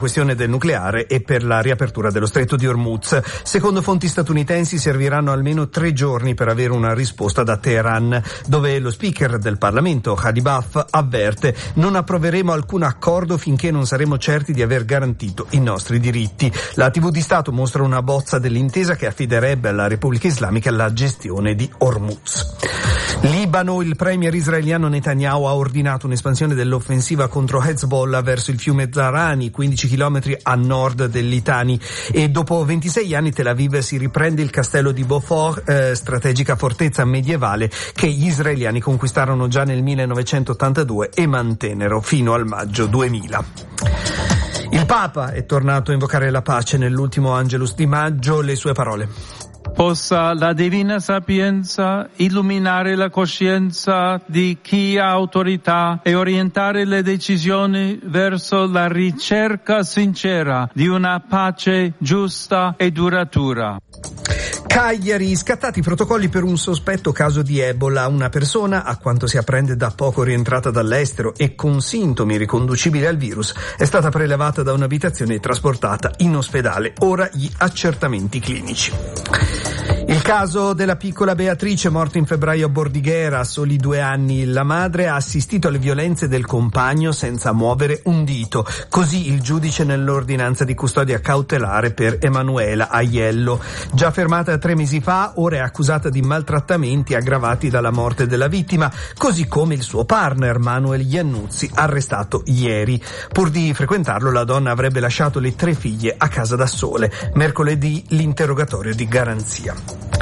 questione del nucleare e per la riapertura dello stretto di Hormuz. Secondo fonti statunitensi serviranno almeno 3 giorni per avere una risposta da Teheran, dove lo speaker del Parlamento, Hadi Baf, avverte: non approveremo alcun accordo finché non saremo certi di aver garantito i nostri diritti. La TV di Stato mostra una bozza dell'intesa che affiderebbe alla Repubblica Islamica la gestione di Hormuz. Libano, il premier israeliano Netanyahu ha ordinato un'espansione dell'offensiva contro Hezbollah verso il fiume Zarani, 15 chilometri a nord del Litani, e dopo 26 anni Tel Aviv si riprende il castello di Beaufort, strategica fortezza medievale che gli israeliani conquistarono già nel 1982 e mantennero fino al maggio 2000. Il Papa è tornato a invocare la pace nell'ultimo Angelus di maggio, le sue parole. Possa la divina sapienza illuminare la coscienza di chi ha autorità e orientare le decisioni verso la ricerca sincera di una pace giusta e duratura. Cagliari, scattati i protocolli per un sospetto caso di Ebola. Una persona, a quanto si apprende da poco rientrata dall'estero e con sintomi riconducibili al virus, è stata prelevata da un'abitazione e trasportata in ospedale. Ora gli accertamenti clinici. Il caso della piccola Beatrice, morta in febbraio a Bordighera a soli 2 anni. La madre ha assistito alle violenze del compagno senza muovere un dito. Così il giudice nell'ordinanza di custodia cautelare per Emanuela Aiello. Già fermata 3 mesi fa, ora è accusata di maltrattamenti aggravati dalla morte della vittima, così come il suo partner Manuel Iannuzzi, arrestato ieri. Pur di frequentarlo, la donna avrebbe lasciato le 3 figlie a casa da sole. Mercoledì l'interrogatorio di garanzia.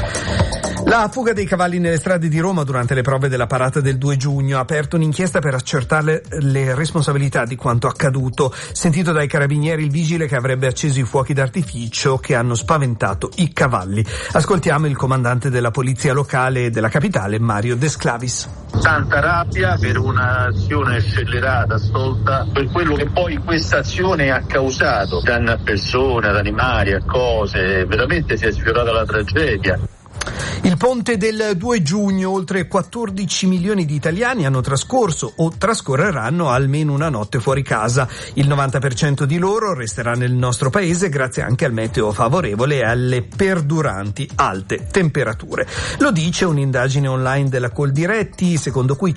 La fuga dei cavalli nelle strade di Roma durante le prove della parata del 2 giugno ha aperto un'inchiesta per accertare le responsabilità di quanto accaduto. Sentito dai carabinieri il vigile che avrebbe acceso i fuochi d'artificio che hanno spaventato i cavalli. Ascoltiamo il comandante della polizia locale della capitale, Mario De Sclavis. Tanta rabbia per un'azione scellerata, stolta, per quello che poi questa azione ha causato, danno a persone, ad animali, a cose, veramente si è sfiorata la tragedia. Il ponte del 2 giugno, oltre 14 milioni di italiani hanno trascorso o trascorreranno almeno una notte fuori casa. Il 90% di loro resterà nel nostro paese grazie anche al meteo favorevole e alle perduranti alte temperature. Lo dice un'indagine online della Coldiretti, secondo cui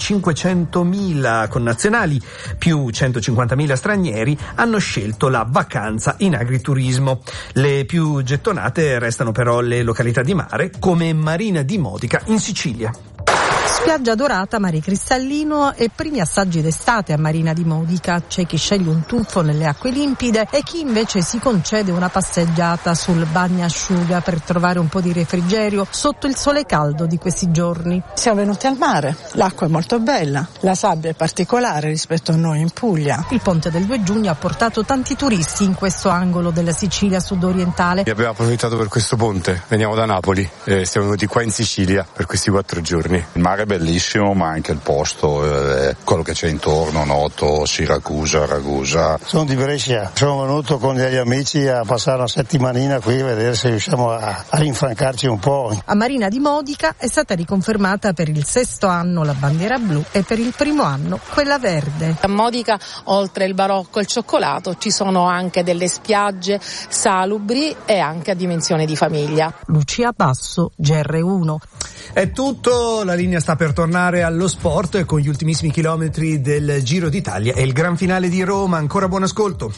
500.000 connazionali più 150.000 stranieri hanno scelto la vacanza in agriturismo. Le più gettonate restano però le località di mare come Marina di Modica in Sicilia. Spiaggia dorata, mare cristallino e primi assaggi d'estate a Marina di Modica. C'è chi sceglie un tuffo nelle acque limpide e chi invece si concede una passeggiata sul bagnasciuga per trovare un po' di refrigerio sotto il sole caldo di questi giorni. Siamo venuti al mare, l'acqua è molto bella, la sabbia è particolare rispetto a noi in Puglia. Il ponte del 2 giugno ha portato tanti turisti in questo angolo della Sicilia sudorientale. Abbiamo approfittato per questo ponte, veniamo da Napoli e siamo venuti qua in Sicilia per questi 4 giorni. Il mare è bellissimo, ma anche il posto, quello che c'è intorno, Noto, Siracusa, Ragusa. Sono di Brescia, sono venuto con degli amici a passare una settimanina qui a vedere se riusciamo a rinfrancarci un po'. A Marina di Modica è stata riconfermata per il 6° anno la bandiera blu e per il 1° anno quella verde. A Modica, oltre il barocco e il cioccolato, ci sono anche delle spiagge salubri e anche a dimensione di famiglia. Lucia Basso, GR1. È tutto, la linea sta per tornare allo sport con gli ultimissimi chilometri del Giro d'Italia e il gran finale di Roma. Ancora buon ascolto.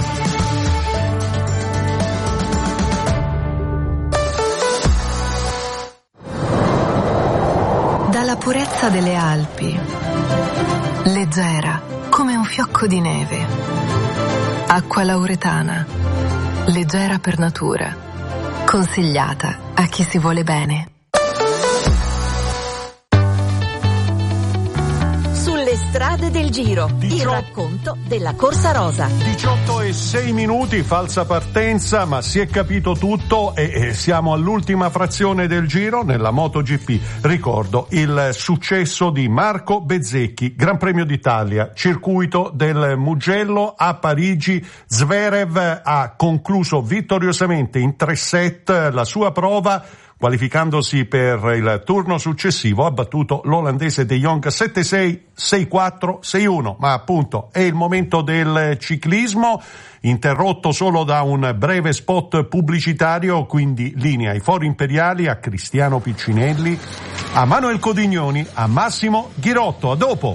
Dalla purezza delle Alpi, leggera come un fiocco di neve. Acqua lauretana, leggera per natura, consigliata a chi si vuole bene. Strade del Giro, il racconto della Corsa Rosa. 18:06, falsa partenza, ma si è capito tutto e siamo all'ultima frazione del Giro nella MotoGP. Ricordo il successo di Marco Bezzecchi, Gran Premio d'Italia, circuito del Mugello a Parigi. Zverev ha concluso vittoriosamente in 3 set la sua prova qualificandosi per il turno successivo ha battuto l'olandese De Jong 7-6, 6-4, 6-1. Ma appunto è il momento del ciclismo, interrotto solo da un breve spot pubblicitario, quindi linea ai fori imperiali, a Cristiano Piccinelli, a Manuel Codignoni, a Massimo Ghirotto. A dopo.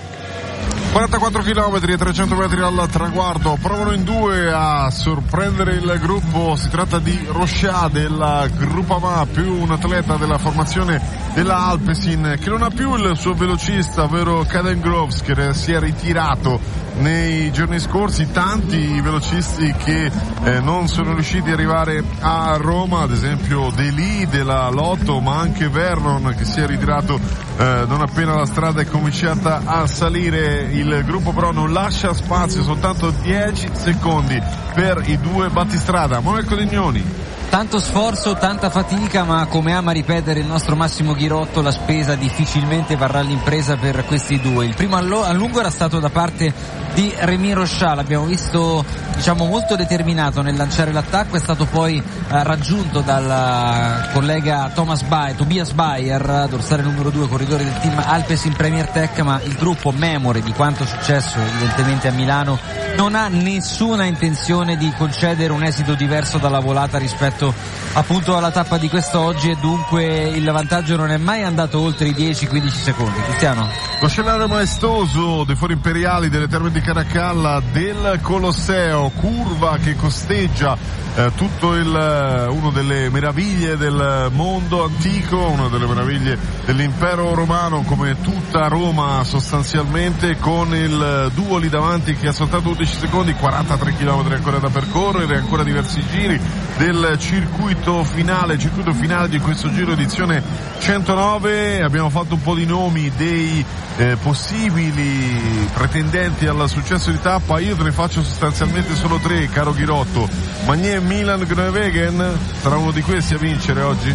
44 km e 300 metri al traguardo, provano in due a sorprendere il gruppo. Si tratta di Rochat della Groupama, più un atleta della formazione della Alpecin, che non ha più il suo velocista, ovvero Caden Groves, che si è ritirato nei giorni scorsi. Tanti velocisti che non sono riusciti ad arrivare a Roma, ad esempio Deli della Lotto, ma anche Vernon, che si è ritirato non appena la strada è cominciata a salire. Il gruppo però non lascia spazio, soltanto 10 secondi per i due battistrada. Manuel Codignoni. Tanto sforzo, tanta fatica, ma come ama ripetere il nostro Massimo Ghirotto, la spesa difficilmente varrà l'impresa per questi due. Il primo a lungo era stato da parte di Rémi Rochat, l'abbiamo visto molto determinato nel lanciare l'attacco, è stato poi raggiunto dal collega Tobias Bayer, dorsale numero 2, corridore del team Alpecin Premier Tech, ma il gruppo, memore di quanto successo evidentemente a Milano, non ha nessuna intenzione di concedere un esito diverso dalla volata rispetto appunto alla tappa di quest'oggi, e dunque il vantaggio non è mai andato oltre i 10-15 secondi. Cristiano? Lo scenario maestoso dei fori imperiali delle Terme di Caracalla, del Colosseo, curva che costeggia tutto uno delle meraviglie del mondo antico, una delle meraviglie dell'impero romano, come tutta Roma sostanzialmente, con il duo lì davanti che ha soltanto 11 secondi, 43 km ancora da percorrere, ancora diversi giri del circuito finale di questo Giro edizione 109. Abbiamo fatto un po' di nomi dei possibili pretendenti al successo di tappa. Io te ne faccio sostanzialmente solo 3, caro Ghirotto: Magnier, Milan, Groenewegen. Sarà uno di questi a vincere oggi?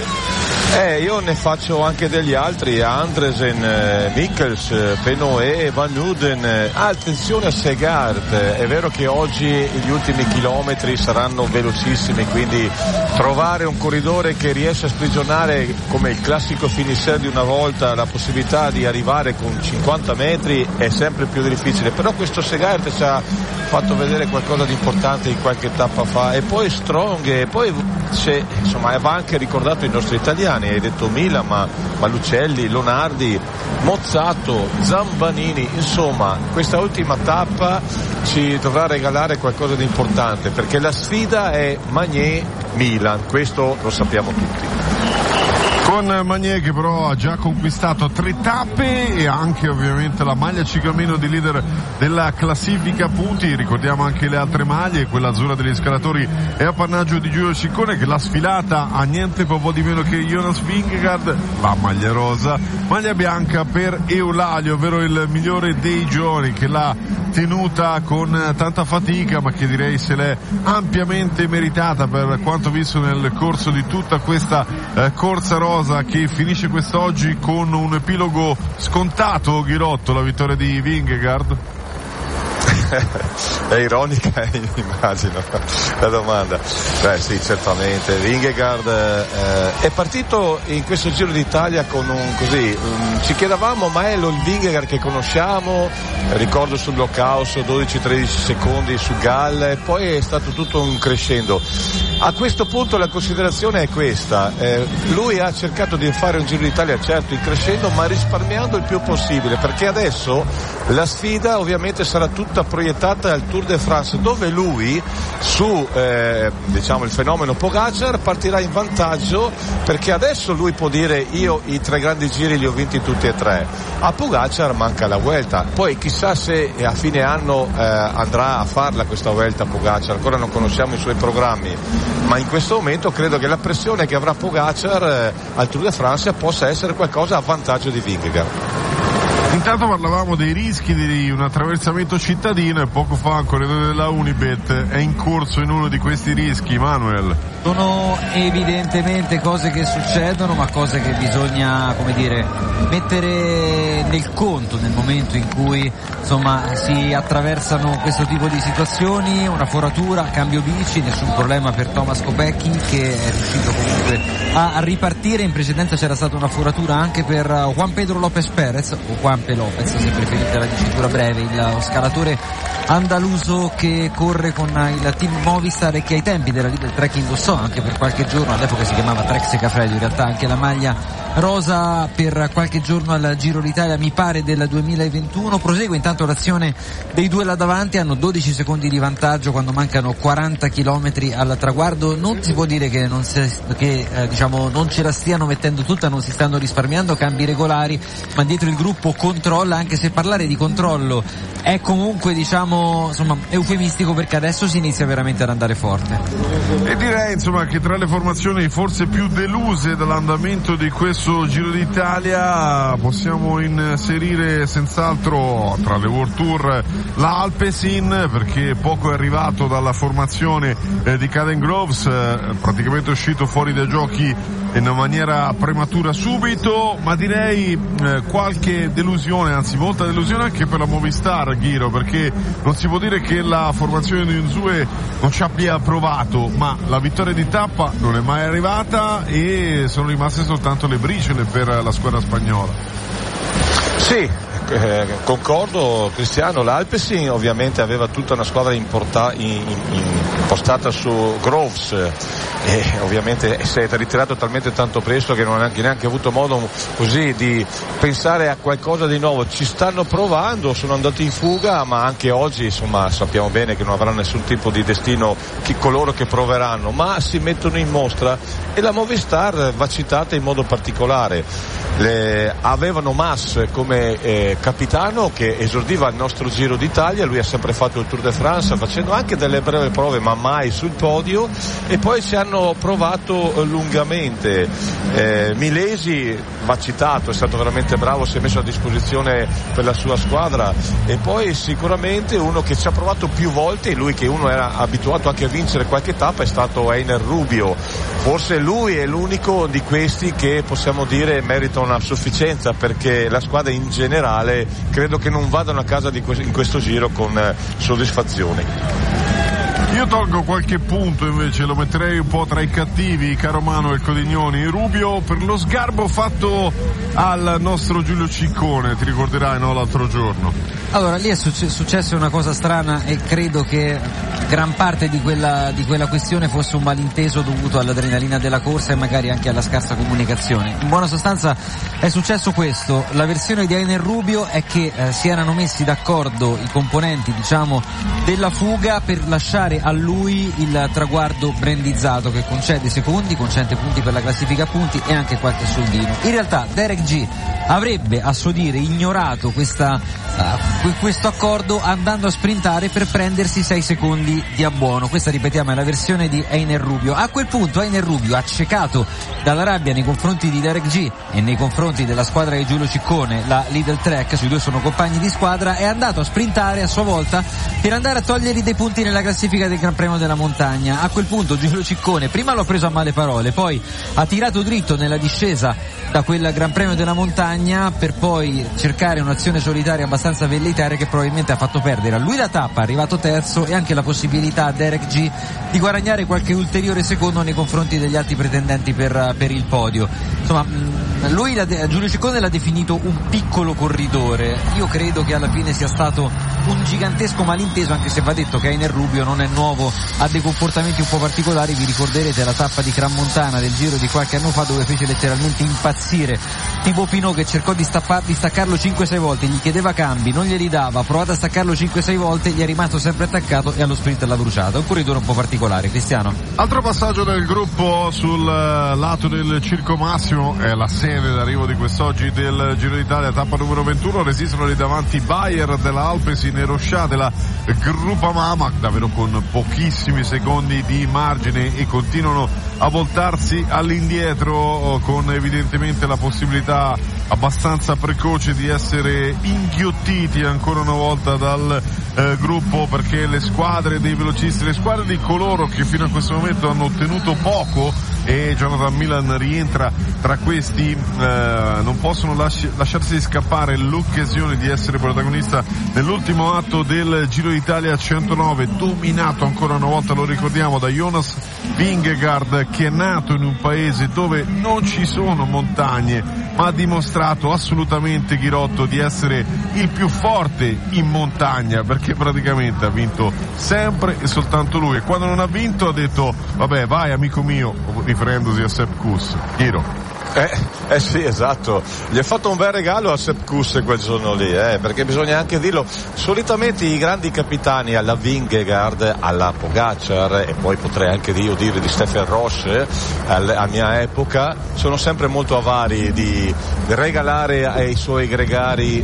Io ne faccio anche degli altri: Andresen, Mikkels, Penoé, Van Uden. Attenzione a Segard, è vero che oggi gli ultimi chilometri saranno velocissimi, quindi trovare un corridore che riesce a sprigionare, come il classico finisher di una volta, la possibilità di arrivare con 50 metri è sempre più difficile, però questo Segard ci ha fatto vedere qualcosa di importante in qualche tappa fa. E poi Strong, e poi va anche ricordato i nostri italiani, hai detto Milan, ma Lucelli, Lonardi, Mozzato, Zambanini. Insomma, questa ultima tappa ci dovrà regalare qualcosa di importante, perché la sfida è Magnier-Milan, questo lo sappiamo tutti. Con Magnier che però ha già conquistato 3 tappe e anche ovviamente la maglia ciclamino di leader della classifica punti. Ricordiamo anche le altre maglie, quella azzurra degli scalatori è appannaggio di Giulio Ciccone, che l'ha sfilata a niente po' di meno che Jonas Vingegaard. La maglia rosa, maglia bianca per Eulalio, ovvero il migliore dei giovani, che l'ha tenuta con tanta fatica, ma che direi se l'è ampiamente meritata per quanto visto nel corso di tutta questa corsa rosa, che finisce quest'oggi con un epilogo scontato. Ghirotto, la vittoria di Vingegaard? È ironica, immagino, la domanda. Beh sì, certamente Vingegaard è partito in questo Giro d'Italia con ci chiedevamo, ma è il Vingegaard che conosciamo? Ricordo sul blockhouse 12-13 secondi su Gall, e poi è stato tutto un crescendo. A questo punto la considerazione è questa: lui ha cercato di fare un Giro d'Italia, certo in crescendo, ma risparmiando il più possibile, perché adesso la sfida ovviamente sarà tutta proiettata al Tour de France, dove lui su il fenomeno Pogacar partirà in vantaggio, perché adesso lui può dire: io i 3 grandi giri li ho vinti tutti e 3. A Pogacar manca la Vuelta, poi chissà se a fine anno andrà a farla questa Vuelta Pogacar, ancora non conosciamo i suoi programmi, ma in questo momento credo che la pressione che avrà Pogacar al Tour de France possa essere qualcosa a vantaggio di Vingegaard. Intanto parlavamo dei rischi di un attraversamento cittadino e poco fa un corridore della Unibet è in corso in uno di questi rischi. Manuel. Sono evidentemente cose che succedono, ma cose che bisogna, come dire, mettere nel conto nel momento in cui insomma si attraversano questo tipo di situazioni. Una foratura, cambio bici, nessun problema per Thomas Kopecky, che è riuscito comunque a ripartire. In precedenza c'era stata una foratura anche per Juan Pedro López Pérez, o Juanpe Lopez se preferite la dicitura breve, il scalatore andaluso che corre con il team Movistar e che ai tempi della Lidl Trek indossò anche per qualche giorno, all'epoca si chiamava Trek Segafredo in realtà, anche la maglia rosa per qualche giorno al Giro d'Italia, mi pare del 2021. Prosegue intanto l'azione dei due là davanti, hanno 12 secondi di vantaggio quando mancano 40 km al traguardo. Non si può dire che non ce la stiano mettendo tutta, non si stanno risparmiando, cambi regolari, ma dietro il gruppo controlla, anche se parlare di controllo è comunque eufemistico, perché adesso si inizia veramente ad andare forte. E direi insomma che tra le formazioni forse più deluse dall'andamento di questo Giro d'Italia possiamo inserire senz'altro tra le World Tour la Alpecin, perché poco è arrivato dalla formazione di Caden Groves, praticamente uscito fuori dai giochi in maniera prematura subito, ma direi qualche delusione, anzi molta delusione anche per la Movistar, Ghiro, perché non si può dire che la formazione di Unzue non ci abbia provato, ma la vittoria di tappa non è mai arrivata e sono rimaste soltanto le briciole per la squadra spagnola. Sì, concordo Cristiano, l'Alpecin ovviamente aveva tutta una squadra impostata su Groves e ovviamente si è ritirato talmente tanto presto che non ha neanche avuto modo così di pensare a qualcosa di nuovo. Ci stanno provando, sono andati in fuga, ma anche oggi insomma sappiamo bene che non avranno nessun tipo di destino coloro che proveranno, ma si mettono in mostra. E la Movistar va citata in modo particolare. Avevano Mas come capitano, che esordiva il nostro Giro d'Italia, lui ha sempre fatto il Tour de France facendo anche delle breve prove ma mai sul podio, e poi ci hanno provato lungamente. Milesi va citato, è stato veramente bravo, si è messo a disposizione per la sua squadra, e poi sicuramente uno che ci ha provato più volte, lui che uno era abituato anche a vincere qualche tappa, è stato Einer Rubio. Forse lui è l'unico di questi che possiamo dire merita una sufficienza, perché la squadra in generale credo che non vadano a casa in questo giro con soddisfazione. Io tolgo qualche punto invece, lo metterei un po' tra i cattivi, caro Manuel Codignoni. Rubio per lo sgarbo fatto al nostro Giulio Ciccone, ti ricorderai, no, l'altro giorno? Allora, lì è successa una cosa strana e credo che gran parte di quella questione fosse un malinteso dovuto all'adrenalina della corsa e magari anche alla scarsa comunicazione. In buona sostanza è successo questo: la versione di Einer Rubio è che si erano messi d'accordo i componenti, diciamo, della fuga per lasciare a lui il traguardo brandizzato, che concede secondi, concede punti per la classifica punti e anche qualche soldino. In realtà Derek G avrebbe a suo dire ignorato questo accordo andando a sprintare per prendersi 6 secondi di abbuono. Questa, ripetiamo, è la versione di Einer Rubio. A quel punto Einer Rubio, accecato dalla rabbia nei confronti di Derek G e nei confronti della squadra di Giulio Ciccone, la Lidl Trek, sui due sono compagni di squadra, è andato a sprintare a sua volta per andare a togliergli dei punti nella classifica del Gran Premio della Montagna. A quel punto Giulio Ciccone prima l'ho preso a male parole, poi ha tirato dritto nella discesa da quel Gran Premio della Montagna per poi cercare un'azione solitaria abbastanza velleitaria che probabilmente ha fatto perdere a lui la tappa, arrivato terzo, e anche la possibilità a Derek G di guadagnare qualche ulteriore secondo nei confronti degli altri pretendenti per il podio. Insomma, Giulio Ciccone l'ha definito un piccolo corridore. Io credo che alla fine sia stato un gigantesco malinteso, anche se va detto che Einer Rubio non è nuovo, ha dei comportamenti un po' particolari. Vi ricorderete la tappa di Crans-Montana del Giro di qualche anno fa, dove fece letteralmente impazzire Thibaut Pinot, che cercò di staccarlo 5-6 volte, gli chiedeva cambi, non glieli dava, ha provato a staccarlo 5-6 volte, gli è rimasto sempre attaccato e allo sprint l'ha bruciato. È un corridore un po' particolare. Cristiano. Altro passaggio del gruppo sul lato del Circo Massimo è la bene l'arrivo di quest'oggi del Giro d'Italia, tappa numero 21. Resistono lì davanti Bayer della Alpecin e Rochà della Groupama, davvero con pochissimi secondi di margine, e continuano a voltarsi all'indietro, con evidentemente la possibilità abbastanza precoce di essere inghiottiti ancora una volta dal gruppo, perché le squadre dei velocisti, le squadre di coloro che fino a questo momento hanno ottenuto poco, e Jonathan Milan rientra tra questi, non possono lasciarsi scappare l'occasione di essere protagonista nell'ultimo atto del Giro d'Italia 109, dominato ancora una volta, lo ricordiamo, da Jonas Vingegaard, che è nato in un paese dove non ci sono montagne, ma ha dimostrato assolutamente, Ghirotto, di essere il più forte in montagna, perché praticamente ha vinto sempre e soltanto lui, e quando non ha vinto ha detto vabbè, vai amico mio, riferendosi a Sepp Kuss. Ghiro. Sì, esatto, gli ha fatto un bel regalo a Sepp Kuss quel giorno lì, perché bisogna anche dirlo, solitamente i grandi capitani, alla Vingegaard, alla Pogacar, e poi potrei anche dire di Stefan Roche, a mia epoca, sono sempre molto avari di regalare ai suoi gregari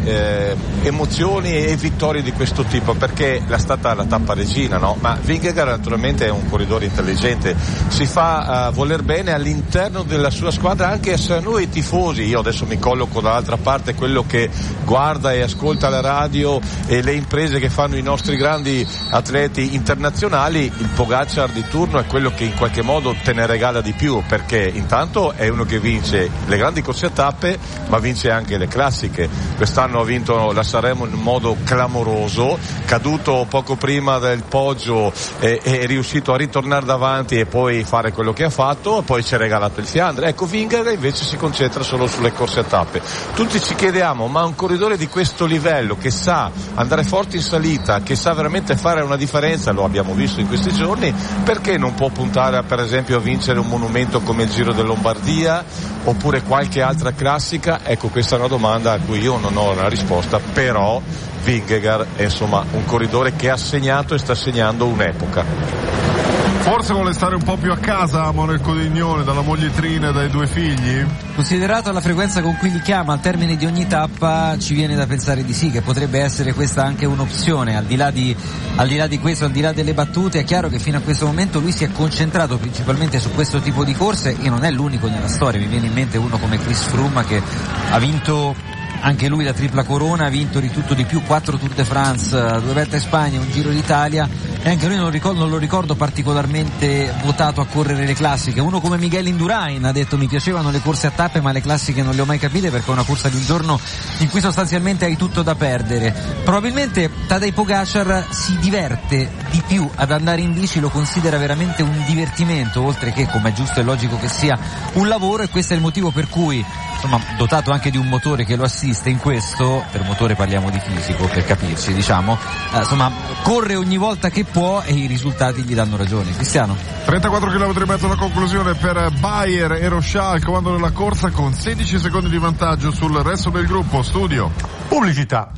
emozioni e vittorie di questo tipo, perché è stata la tappa regina, no? Ma Vingegaard naturalmente è un corridore intelligente, si fa voler bene all'interno della sua squadra, anche se noi tifosi, io adesso mi colloco dall'altra parte, quello che guarda e ascolta la radio e le imprese che fanno i nostri grandi atleti internazionali, il Pogacar di turno è quello che in qualche modo te ne regala di più, perché intanto è uno che vince le grandi corse a tappe, ma vince anche le classiche. Quest'anno ha vinto la Sanremo in modo clamoroso, caduto poco prima del poggio, è riuscito a ritornare davanti e poi fare quello che ha fatto, poi ci ha regalato il Fiandre. Ecco, Vingegaard invece si concentra solo sulle corse a tappe. Tutti ci chiediamo, ma un corridore di questo livello, che sa andare forte in salita, che sa veramente fare una differenza, lo abbiamo visto in questi giorni, perché non può puntare per esempio a vincere un monumento come il Giro della Lombardia oppure qualche altra classica? Ecco, questa è una domanda a cui io non ho la risposta, però Vingegaard è insomma un corridore che ha segnato e sta segnando un'epoca. Forse vuole stare un po' più a casa a Manuel Codignone, dalla moglietrina e dai due figli? Considerato la frequenza con cui li chiama al termine di ogni tappa, ci viene da pensare di sì, che potrebbe essere questa anche un'opzione. Al di là di questo, al di là delle battute, è chiaro che fino a questo momento lui si è concentrato principalmente su questo tipo di corse, e non è l'unico nella storia. Mi viene in mente uno come Chris Froome, che ha vinto anche lui la tripla corona, ha vinto di tutto di più, 4 Tour de France, 2 Vuelta in Spagna, un Giro d'Italia, e anche lui non lo ricordo particolarmente votato a correre le classiche. Uno come Miguel Indurain ha detto: mi piacevano le corse a tappe, ma le classiche non le ho mai capite, perché è una corsa di un giorno in cui sostanzialmente hai tutto da perdere. Probabilmente Tadej Pogacar si diverte di più ad andare in bici, lo considera veramente un divertimento, oltre che, come è giusto e logico che sia, un lavoro, e questo è il motivo per cui, insomma, dotato anche di un motore che lo assiste in questo, per motore parliamo di fisico, per capirci, diciamo, insomma, corre ogni volta che può e i risultati gli danno ragione. Cristiano. 34 km e mezzo alla conclusione per Bayer e Rochà al comando della corsa, con 16 secondi di vantaggio sul resto del gruppo. Studio. Pubblicità.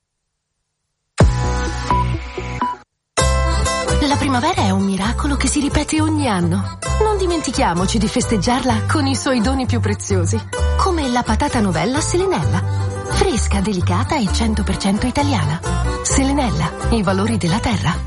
La primavera è un miracolo che si ripete ogni anno. Non dimentichiamoci di festeggiarla con i suoi doni più preziosi, come la patata novella Selenella. Fresca, delicata e 100% italiana. Selenella, i valori della terra.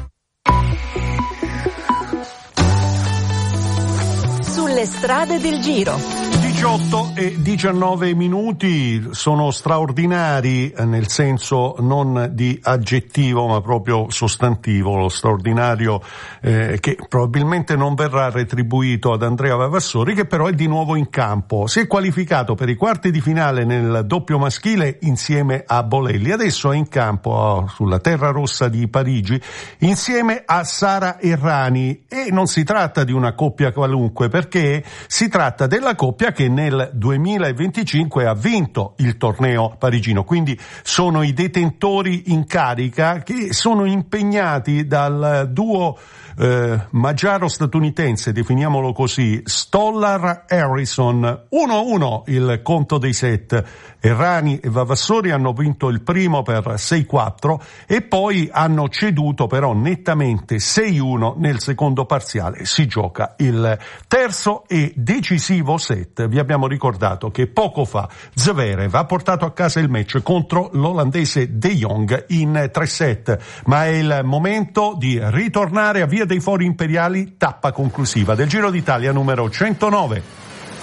Sulle strade del Giro. 18 e 19 minuti sono straordinari, nel senso non di aggettivo ma proprio sostantivo, lo straordinario che probabilmente non verrà retribuito ad Andrea Vavassori, che però è di nuovo in campo. Si è qualificato per i quarti di finale nel doppio maschile insieme a Bolelli, adesso è in campo sulla terra rossa di Parigi insieme a Sara Errani, e non si tratta di una coppia qualunque, perché si tratta della coppia che nel 2025 ha vinto il torneo parigino, quindi sono i detentori in carica che sono impegnati dal duo maggiaro-statunitense, definiamolo così, Stolar Harrison, 1-1 il conto dei set. Errani e Vavassori hanno vinto il primo per 6-4 e poi hanno ceduto però nettamente 6-1 nel secondo parziale. Si gioca il terzo e decisivo set. Vi abbiamo ricordato che poco fa Zverev ha portato a casa il match contro l'olandese De Jong in 3 set, ma è il momento di ritornare a Via dei Fori Imperiali, tappa conclusiva del Giro d'Italia numero 109.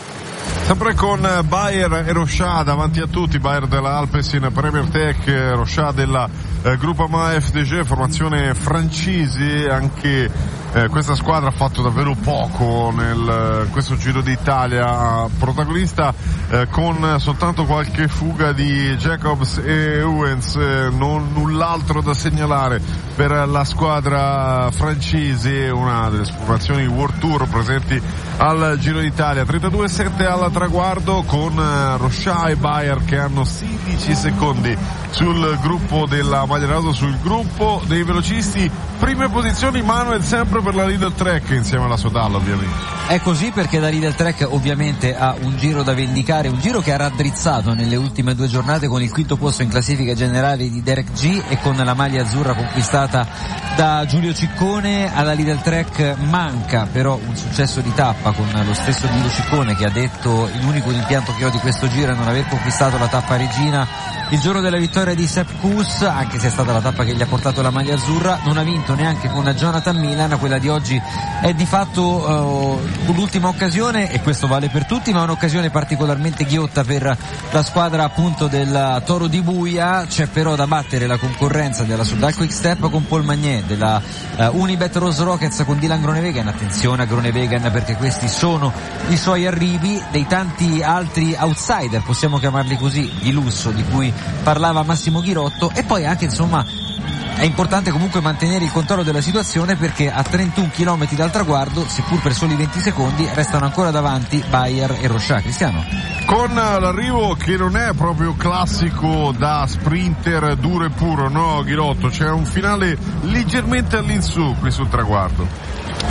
Sempre con Bayer e Rochà davanti a tutti, Bayer della Alpecin Premier Tech, Rochà della Groupama FDG, formazione francese. Anche questa squadra ha fatto davvero poco nel questo Giro d'Italia, protagonista con soltanto qualche fuga di Jacobs e Owens, null'altro da segnalare per la squadra francese, una delle formazioni World Tour presenti al Giro d'Italia. 32,7 al traguardo, con Rochà e Bayer che hanno 16 secondi sul gruppo della maglia rosa, sul gruppo dei velocisti. Prime posizioni Manuel sempre per la Lidl Trek insieme alla Sodalla, ovviamente. È così perché la Lidl Trek ovviamente ha un giro da vendicare, un giro che ha raddrizzato nelle ultime 2 giornate con il quinto posto in classifica generale di Derek G e con la maglia azzurra conquistata da Giulio Ciccone. Alla Lidl Trek manca però un successo di tappa, con lo stesso Giulio Ciccone che ha detto: l'unico rimpianto che ho di questo giro è non aver conquistato la tappa regina il giorno della vittoria di Sepp Kuss, anche se è stata la tappa che gli ha portato la maglia azzurra. Non ha vinto neanche con Jonathan Milan, quella di oggi è di fatto l'ultima occasione, e questo vale per tutti, ma un'occasione particolarmente ghiotta per la squadra appunto del Toro di Buia. C'è però da battere la concorrenza della Soudal Quick Step con Paul Magnet, della Unibet Rose Rockets con Dylan Groenewegen. Attenzione a Groenewegen perché questi sono i suoi arrivi, dei tanti altri outsider, possiamo chiamarli così, di lusso di cui parlava Massimo Ghirotto. E poi anche insomma è importante comunque mantenere il controllo della situazione, perché a 31 km dal traguardo, seppur per soli 20 secondi, restano ancora davanti Bayer e Rochà. Cristiano? Con l'arrivo che non è proprio classico da sprinter duro e puro, no Ghirotto? C'è un finale leggermente all'insù qui sul traguardo.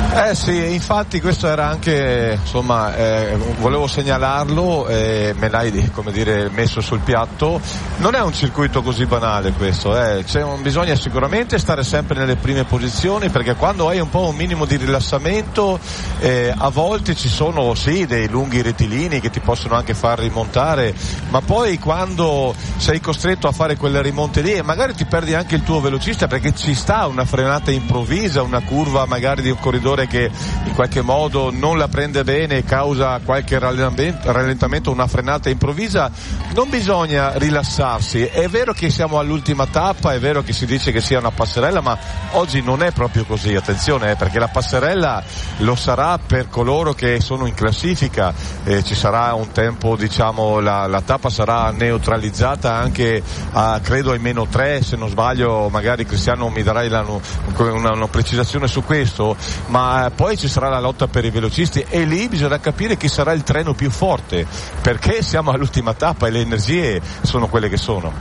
Sì, infatti questo era anche, insomma, volevo segnalarlo, me l'hai, come dire, messo sul piatto. Non è un circuito così banale questo, bisogna sicuramente stare sempre nelle prime posizioni, perché quando hai un po' un minimo di rilassamento a volte ci sono sì dei lunghi rettilini che ti possono anche far rimontare, ma poi quando sei costretto a fare quelle rimonte lì e magari ti perdi anche il tuo velocista, perché ci sta una frenata improvvisa, una curva magari di un corridore che in qualche modo non la prende bene e causa qualche rallentamento, una frenata improvvisa, non bisogna rilassarsi. È vero che siamo all'ultima tappa, è vero che si dice che sia una passerella, ma oggi non è proprio così, attenzione, perché la passerella lo sarà per coloro che sono in classifica, ci sarà un tempo, diciamo, la tappa sarà neutralizzata anche a credo ai -3, se non sbaglio, magari Cristiano mi darai una precisazione su questo, ma poi ci sarà la lotta per i velocisti e lì bisogna capire chi sarà il treno più forte, perché siamo all'ultima tappa e le energie sono quelle che sono.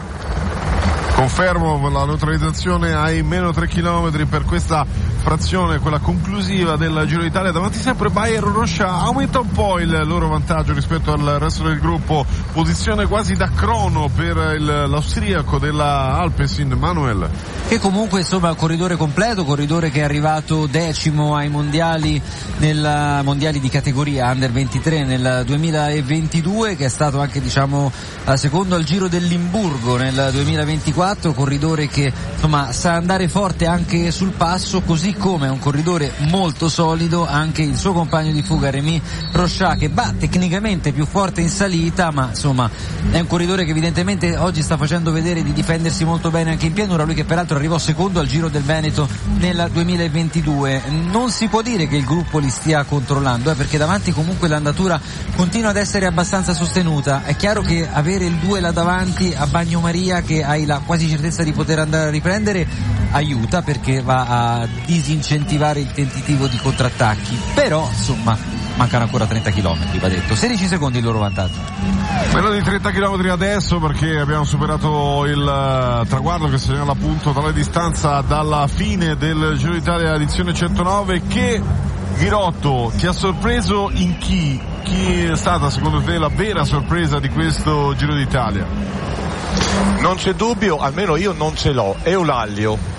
Confermo la neutralizzazione ai -3 km per questa frazione, quella conclusiva del Giro d'Italia. Davanti sempre Bayer e Rochà, aumenta un po' il loro vantaggio rispetto al resto del gruppo, posizione quasi da crono per l'austriaco della Alpecin, Manuel. Che comunque insomma è un corridore completo, corridore che è arrivato 10° ai mondiali, nel mondiali di categoria Under 23 nel 2022, che è stato anche diciamo secondo al Giro del Limburgo nel 2024, corridore che insomma sa andare forte anche sul passo, così come è un corridore molto solido anche il suo compagno di fuga Rémi Rochà, che va tecnicamente più forte in salita, ma insomma è un corridore che evidentemente oggi sta facendo vedere di difendersi molto bene anche in pianura, lui che peraltro arrivò secondo al Giro del Veneto nel 2022. Non si può dire che il gruppo li stia controllando, perché davanti comunque l'andatura continua ad essere abbastanza sostenuta. È chiaro che avere il 2 là davanti a Bagnomaria, che hai la quasi certezza di poter andare a riprendere, aiuta, perché va a disincentivare il tentativo di contrattacchi, però insomma mancano ancora 30 km, va detto. 16 secondi il loro vantaggio. Meno di 30 km adesso, perché abbiamo superato il traguardo che segnala appunto tale distanza dalla fine del Giro d'Italia edizione 109. Che Ghirotto ti ha sorpreso in chi? Chi è stata secondo te la vera sorpresa di questo Giro d'Italia? Non c'è dubbio, almeno io non ce l'ho, Eulaglio.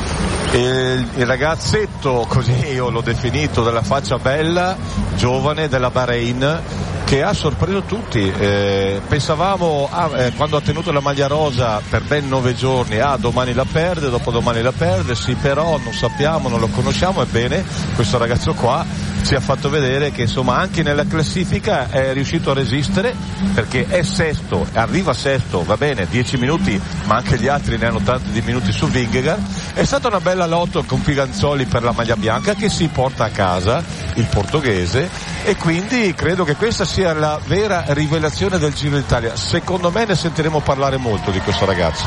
Il ragazzetto, così io l'ho definito, della faccia bella, giovane, della Bahrain, che ha sorpreso tutti. Pensavamo quando ha tenuto la maglia rosa per ben 9 giorni, domani la perde, dopodomani la perde, sì, però non sappiamo, non lo conosciamo. Ebbene, questo ragazzo qua ci ha fatto vedere che insomma anche nella classifica è riuscito a resistere, perché è sesto, arriva sesto, va bene, 10 minuti, ma anche gli altri ne hanno tanti di minuti su Vingegaard. È stata una bella lotta con Figanzoli per la maglia bianca, che si porta a casa il portoghese, e quindi credo che questa sia la vera rivelazione del Giro d'Italia. Secondo me ne sentiremo parlare molto di questo ragazzo.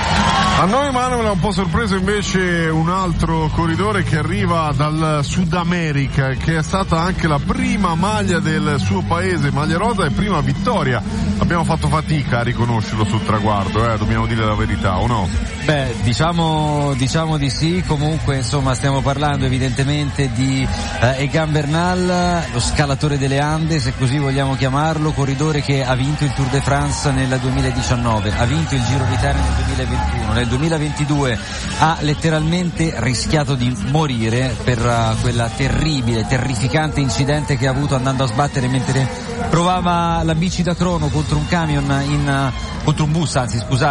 A noi Manuel ha un po' sorpreso invece un altro corridore che arriva dal Sud America, che è stata anche la prima maglia del suo paese, maglia rosa, e prima vittoria. Abbiamo fatto fatica a riconoscerlo sul traguardo, dobbiamo dire la verità, o no? Beh, diciamo di sì. Comunque insomma stiamo parlando evidentemente di Egan Bernal, lo scalatore delle Ande, se così vogliamo chiamarlo, corridore che ha vinto il Tour de France nel 2019, ha vinto il Giro d'Italia nel 2021, nel 2022 ha letteralmente rischiato di morire per quella terrificante incidente che ha avuto andando a sbattere mentre provava la bici da crono contro un camion contro un bus,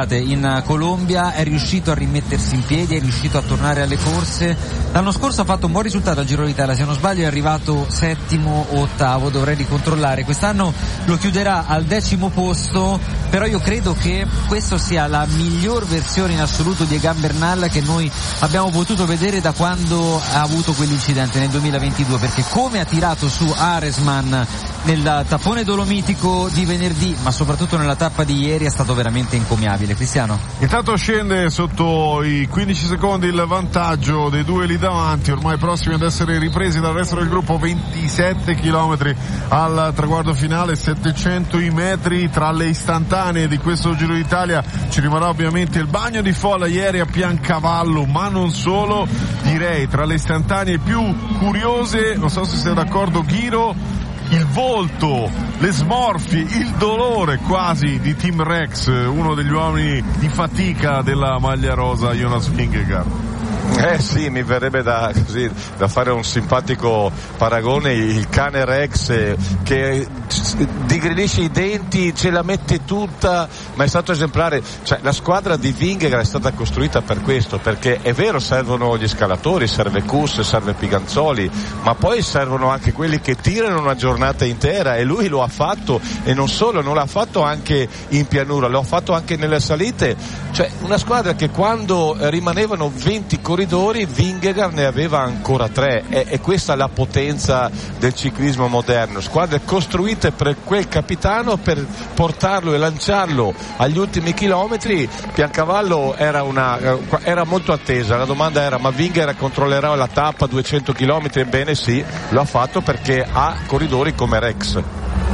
in Colombia. È riuscito a rimettersi in piedi, è riuscito a tornare alle corse. L'anno scorso ha fatto un buon risultato al Giro d'Italia, se non sbaglio è arrivato settimo o ottavo, dovrei ricontrollare. Quest'anno lo chiuderà al 10° posto, però io credo che questo sia la miglior versione in assoluto di Egan Bernal che noi abbiamo potuto vedere da quando ha avuto quell'incidente nel 2022, perché come ha tirato su Aresman nel tappone dolomitico di venerdì, ma soprattutto nella tappa di ieri, è stato veramente encomiabile. Cristiano? Intanto scende sotto i 15 secondi il vantaggio dei due lì davanti, ormai prossimi ad essere ripresi dal resto del gruppo. 27 km al traguardo finale, 700 i metri tra le istantanee di questo Giro d'Italia. Ci rimarrà ovviamente il bagno di folla ieri a Piancavallo, ma non solo, direi tra le istantanee più curiose, non so se sei d'accordo Ghiro, il volto, le smorfie, il dolore quasi di Team Rex, uno degli uomini di fatica della maglia rosa, Jonas Vingegaard. Sì, mi verrebbe da fare un simpatico paragone, il cane Rex che digrigisce i denti, ce la mette tutta, ma è stato esemplare. Cioè, la squadra di Vingegaard è stata costruita per questo, perché è vero, servono gli scalatori, serve Kuss, serve Piganzoli, ma poi servono anche quelli che tirano una giornata intera, e lui lo ha fatto, e non solo, non l'ha fatto anche in pianura, lo ha fatto anche nelle salite. Cioè, una squadra che quando rimanevano 20 corridori, Vingegaard ne aveva ancora 3, e questa è la potenza del ciclismo moderno, squadre costruite per quel capitano per portarlo e lanciarlo agli ultimi chilometri. Piancavallo era molto attesa, la domanda era: ma Vingegaard controllerà la tappa 200 km? Ebbene sì, lo ha fatto, perché ha corridori come Rex,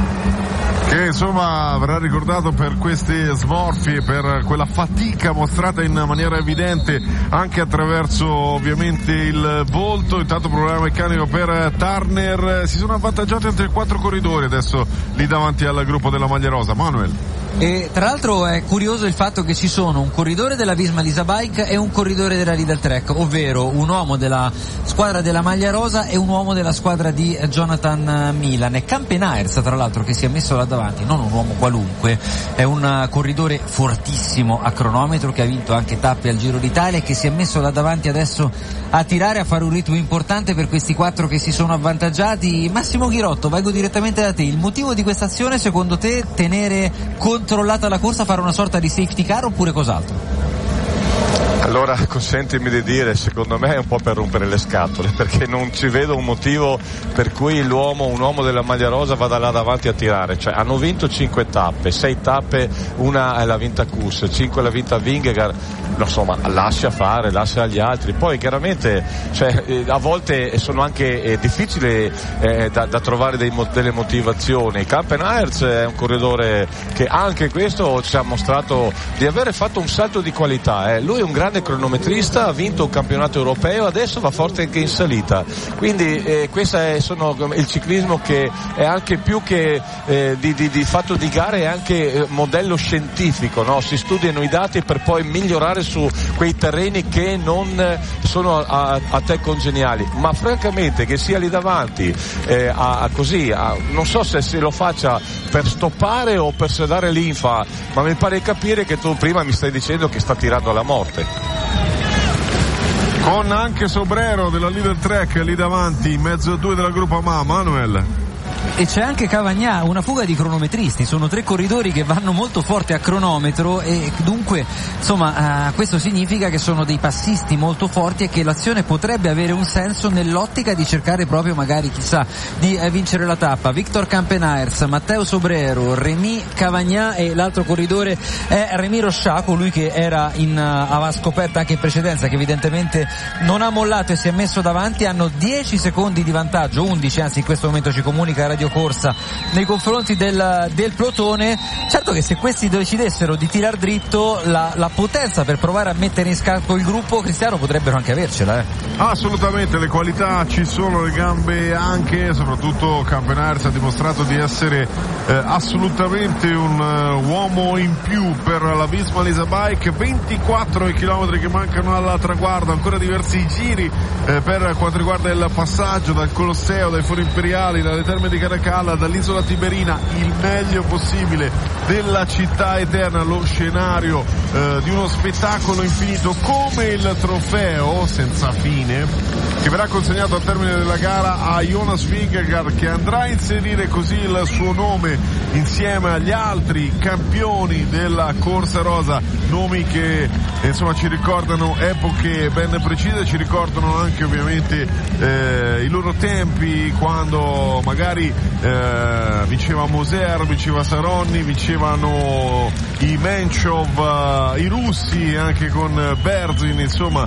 che insomma verrà ricordato per queste smorfie, per quella fatica mostrata in maniera evidente anche attraverso ovviamente il volto. Intanto problema meccanico per Turner, si sono avvantaggiati altri 4 corridori adesso lì davanti al gruppo della maglia rosa. Manuel? E tra l'altro è curioso il fatto che ci sono un corridore della Visma Lease Bike e un corridore della Lidl Trek, ovvero un uomo della squadra della maglia rosa e un uomo della squadra di Jonathan Milan. E Campenaers, tra l'altro, che si è messo là davanti, non un uomo qualunque, è un corridore fortissimo a cronometro che ha vinto anche tappe al Giro d'Italia e che si è messo là davanti adesso a tirare, a fare un ritmo importante per questi 4 che si sono avvantaggiati. Massimo Ghirotto, vengo direttamente da te. Il motivo di questa azione, secondo te, tenere controllata la corsa, fare una sorta di safety car, oppure cos'altro? Allora consentimi di dire, secondo me è un po' per rompere le scatole, perché non ci vedo un motivo per cui un uomo della maglia rosa vada là davanti a tirare. Cioè, hanno vinto 5 tappe, 6 tappe, una l'ha vinta Kuss, 5 l'ha vinta Vingegaard. Insomma, lascia fare, lascia agli altri. Poi chiaramente, cioè, a volte sono anche difficili da trovare delle motivazioni. Campenaerts è un corridore che anche questo ci ha mostrato di avere fatto un salto di qualità. Lui è un grande cronometrista, ha vinto un campionato europeo, adesso va forte anche in salita. Quindi questo è il ciclismo che è anche più che di fatto di gare, è anche modello scientifico, no? Si studiano i dati per poi migliorare su quei terreni che non sono a te congeniali, ma francamente che sia lì davanti non so se lo faccia per stoppare o per sedare linfa, ma mi pare capire che tu prima mi stai dicendo che sta tirando alla morte. Con anche Sobrero della Leader Trek lì davanti, in mezzo a due della Groupama, Manuel. E c'è anche Cavagnà, una fuga di cronometristi, sono 3 corridori che vanno molto forte a cronometro e dunque insomma questo significa che sono dei passisti molto forti e che l'azione potrebbe avere un senso nell'ottica di cercare proprio magari chissà di vincere la tappa. Victor Campenaerts, Matteo Sobrero, Rémi Cavagnà e l'altro corridore è Rémi Rochat, colui che era aveva scoperta anche in precedenza, che evidentemente non ha mollato e si è messo davanti. Hanno 10 secondi di vantaggio, 11 anzi in questo momento ci comunica Radio Corsa, nei confronti del plotone. Certo che se questi decidessero di tirar dritto, la potenza per provare a mettere in scacco il gruppo, Cristiano, potrebbero anche avercela. Assolutamente, le qualità ci sono, le gambe anche, soprattutto Campenaerts ha dimostrato di essere assolutamente un uomo in più per la Visma Lease Bike. 24 chilometri che mancano al traguardo, ancora diversi giri per quanto riguarda il passaggio dal Colosseo, dai Fori Imperiali, dalle Terme di Caracalla, dall'isola Tiberina, il meglio possibile della città eterna, lo scenario di uno spettacolo infinito come il trofeo senza fine che verrà consegnato al termine della gara a Jonas Vingegaard, che andrà a inserire così il suo nome insieme agli altri campioni della Corsa Rosa, nomi che insomma ci ricordano epoche ben precise, ci ricordano anche ovviamente i loro tempi, quando magari vinceva Moser, vinceva Saronni, vincevano i Menchov, i russi anche con Berzin, insomma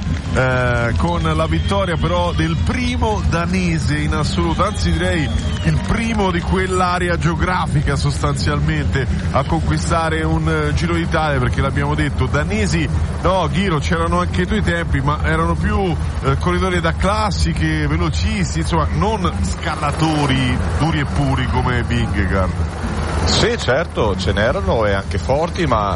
con la vittoria però del primo danese in assoluto, anzi direi il primo di quell'area geografica sostanzialmente a conquistare un Giro d'Italia, perché l'abbiamo detto, danesi no, Ghiro, c'erano anche ai tuoi tempi, ma erano più corridori da classiche, velocisti, insomma non scalatori duri e puri come Vingegaard. Sì, certo, ce n'erano e anche forti, ma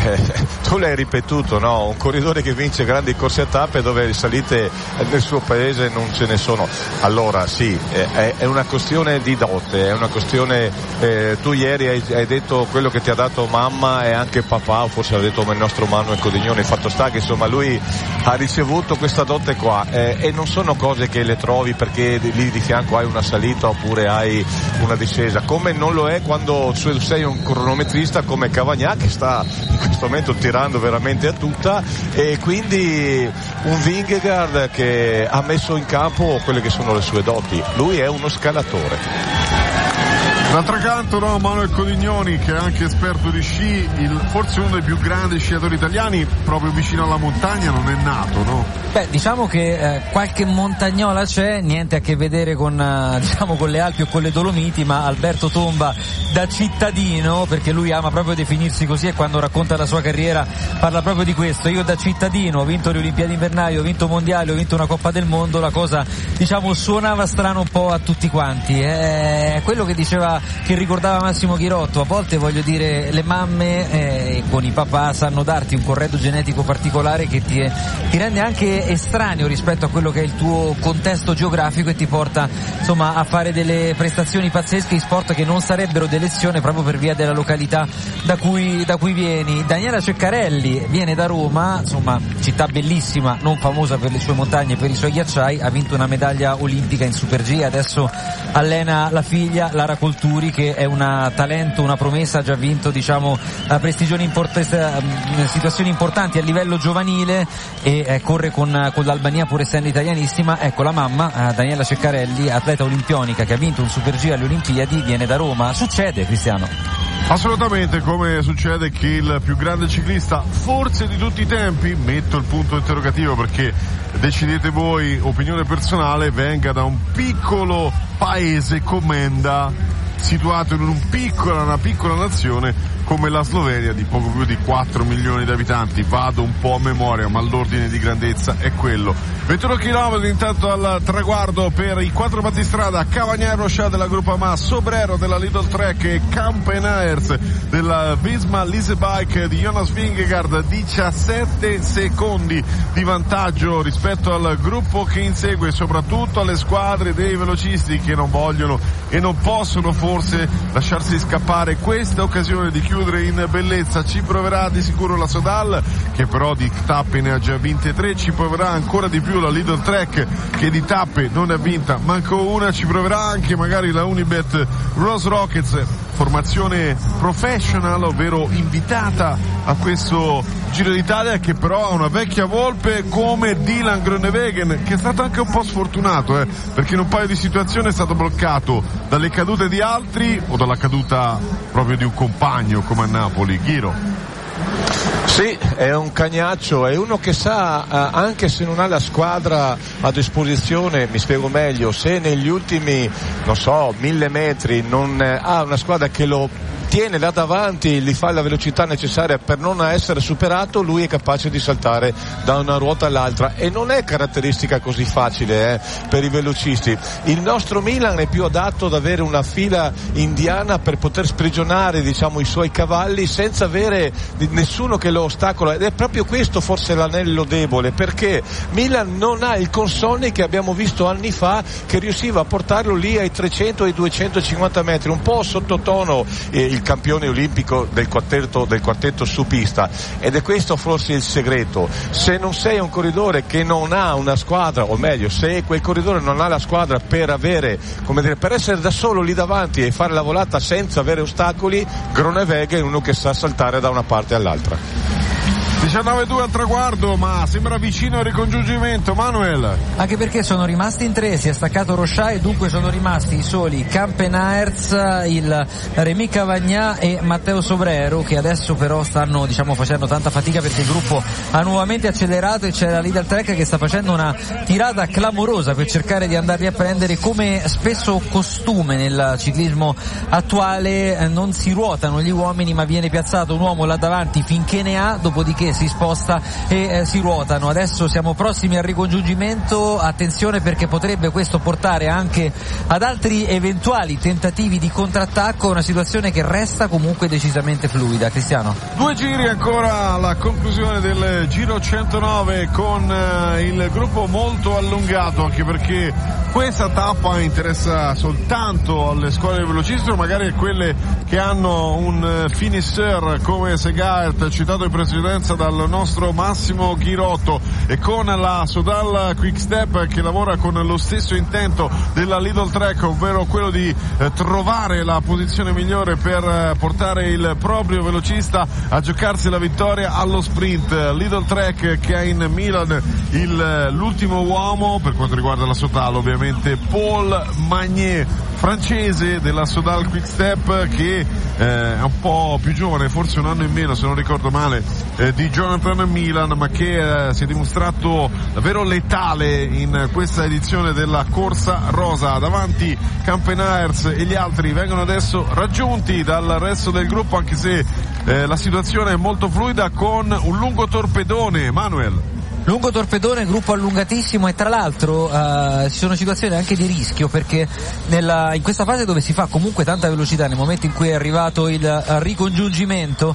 tu l'hai ripetuto, no? Un corridore che vince grandi corse a tappe dove le salite nel suo paese non ce ne sono. Allora sì, è una questione di dote, è una questione, tu ieri hai detto quello che ti ha dato mamma e anche papà, o forse l'ha detto il nostro Manuel Codignoni, il fatto sta che insomma lui ha ricevuto questa dote qua e non sono cose che le trovi perché lì di fianco hai una salita oppure hai una discesa, come non lo è quando sei un cronometrista come Cavagnà, che sta in questo momento tirando veramente a tutta, e quindi un Vingegaard che ha messo in campo quelle che sono le sue doti. Lui è uno scalatore. D'altro canto no, Manuel Codignoni, che è anche esperto di sci, forse uno dei più grandi sciatori italiani, proprio vicino alla montagna non è nato, no? Beh, diciamo che qualche montagnola c'è, niente a che vedere con le Alpi o con le Dolomiti, ma Alberto Tomba da cittadino, perché lui ama proprio definirsi così e quando racconta la sua carriera parla proprio di questo: io da cittadino ho vinto le Olimpiadi invernali, ho vinto mondiali, ho vinto una Coppa del Mondo. La cosa suonava strano un po' a tutti quanti, quello che diceva, che ricordava Massimo Ghirotto, a volte voglio dire le mamme con i papà sanno darti un corredo genetico particolare che ti rende anche estraneo rispetto a quello che è il tuo contesto geografico e ti porta insomma a fare delle prestazioni pazzesche in sport che non sarebbero d'elezione proprio per via della località da cui vieni. Daniela Ceccarelli viene da Roma, insomma città bellissima, non famosa per le sue montagne e per i suoi ghiacciai, ha vinto una medaglia olimpica in Super G, adesso allena la figlia Lara Coltura Venturi, che è un talento, una promessa, ha già vinto diciamo situazioni importanti a livello giovanile e corre con l'Albania pur essendo italianissima. Ecco, la mamma Daniela Ceccarelli, atleta olimpionica che ha vinto un Super G alle Olimpiadi, viene da Roma. Succede, Cristiano? Assolutamente, come succede che il più grande ciclista forse di tutti i tempi, metto il punto interrogativo perché decidete voi, opinione personale, venga da un piccolo paese commenda, situato in una piccola nazione come la Slovenia di poco più di 4 milioni di abitanti. Vado un po' a memoria, ma l'ordine di grandezza è quello. 21 km intanto al traguardo per i 4 battistrada: Cavagna Rocha della Groupama, Sobrero della Lidl Trek e Kampenaerts della Visma Lease Bike di Jonas Vingegaard. 17 secondi di vantaggio rispetto al gruppo che insegue, soprattutto alle squadre dei velocisti che non vogliono e non possono forse lasciarsi scappare questa occasione di chiudere in bellezza. Ci proverà di sicuro la Sodal, che però di tappe ne ha già vinte 3, ci proverà ancora di più la Lidl Trek, che di tappe non ne ha vinta manco una, ci proverà anche magari la Unibet Rose Rockets, formazione professional, ovvero invitata a questo Giro d'Italia, che però ha una vecchia volpe come Dylan Groenewegen, che è stato anche un po' sfortunato perché in un paio di situazioni è stato bloccato dalle cadute di altri o dalla caduta proprio di un compagno come a Napoli. Ghiro. Sì, è un cagnaccio, è uno che sa, anche se non ha la squadra a disposizione, mi spiego meglio, se negli ultimi, 1000 metri non ha una squadra che lo tiene là davanti, gli fa la velocità necessaria per non essere superato, lui è capace di saltare da una ruota all'altra, e non è caratteristica così facile per i velocisti. Il nostro Milan è più adatto ad avere una fila indiana per poter sprigionare diciamo i suoi cavalli senza avere nessuno che lo ostacola, ed è proprio questo forse l'anello debole, perché Milan non ha il Consonni che abbiamo visto anni fa, che riusciva a portarlo lì ai 300 ai 250 metri, un po' sottotono il campione olimpico del quartetto su pista, ed è questo forse il segreto. Se non sei un corridore che non ha una squadra, o meglio, se quel corridore non ha la squadra per avere, per essere da solo lì davanti e fare la volata senza avere ostacoli, Groenewegen è uno che sa saltare da una parte all'altra. 19-2 al traguardo, ma sembra vicino al ricongiungimento. Manuel, anche perché sono rimasti in 3, si è staccato Rocha e dunque sono rimasti i soli Kampenaerts, il Rémi Cavagna e Matteo Sobrero, che adesso però stanno facendo tanta fatica perché il gruppo ha nuovamente accelerato, e c'è la Lidl Trek che sta facendo una tirata clamorosa per cercare di andarli a prendere. Come spesso costume nel ciclismo attuale, non si ruotano gli uomini, ma viene piazzato un uomo là davanti finché ne ha, dopodiché si sposta e si ruotano. Adesso siamo prossimi al ricongiungimento, attenzione perché potrebbe questo portare anche ad altri eventuali tentativi di contrattacco, una situazione che resta comunque decisamente fluida. Cristiano, 2 giri ancora alla conclusione del Giro 109 con il gruppo molto allungato, anche perché questa tappa interessa soltanto alle squadre velocisti o magari a quelle che hanno un finisher come Segaert, citato in precedenza dal nostro Massimo Ghirotto, e con la Sodal Quickstep che lavora con lo stesso intento della Lidl Trek, ovvero quello di trovare la posizione migliore per portare il proprio velocista a giocarsi la vittoria allo sprint. Lidl Trek che ha in Milan l'ultimo uomo per quanto riguarda la Sodal, ovviamente Paul Magnier, francese della Sodal Quickstep, che è un po' più giovane, forse un anno in meno se non ricordo male, di Jonathan Milan, ma che si è dimostrato davvero letale in questa edizione della Corsa Rosa. Davanti Kampenaerts e gli altri vengono adesso raggiunti dal resto del gruppo, anche se la situazione è molto fluida, con un lungo torpedone. Manuel. Lungo torpedone, gruppo allungatissimo, e tra l'altro ci sono situazioni anche di rischio, perché in questa fase dove si fa comunque tanta velocità, nel momento in cui è arrivato il ricongiungimento,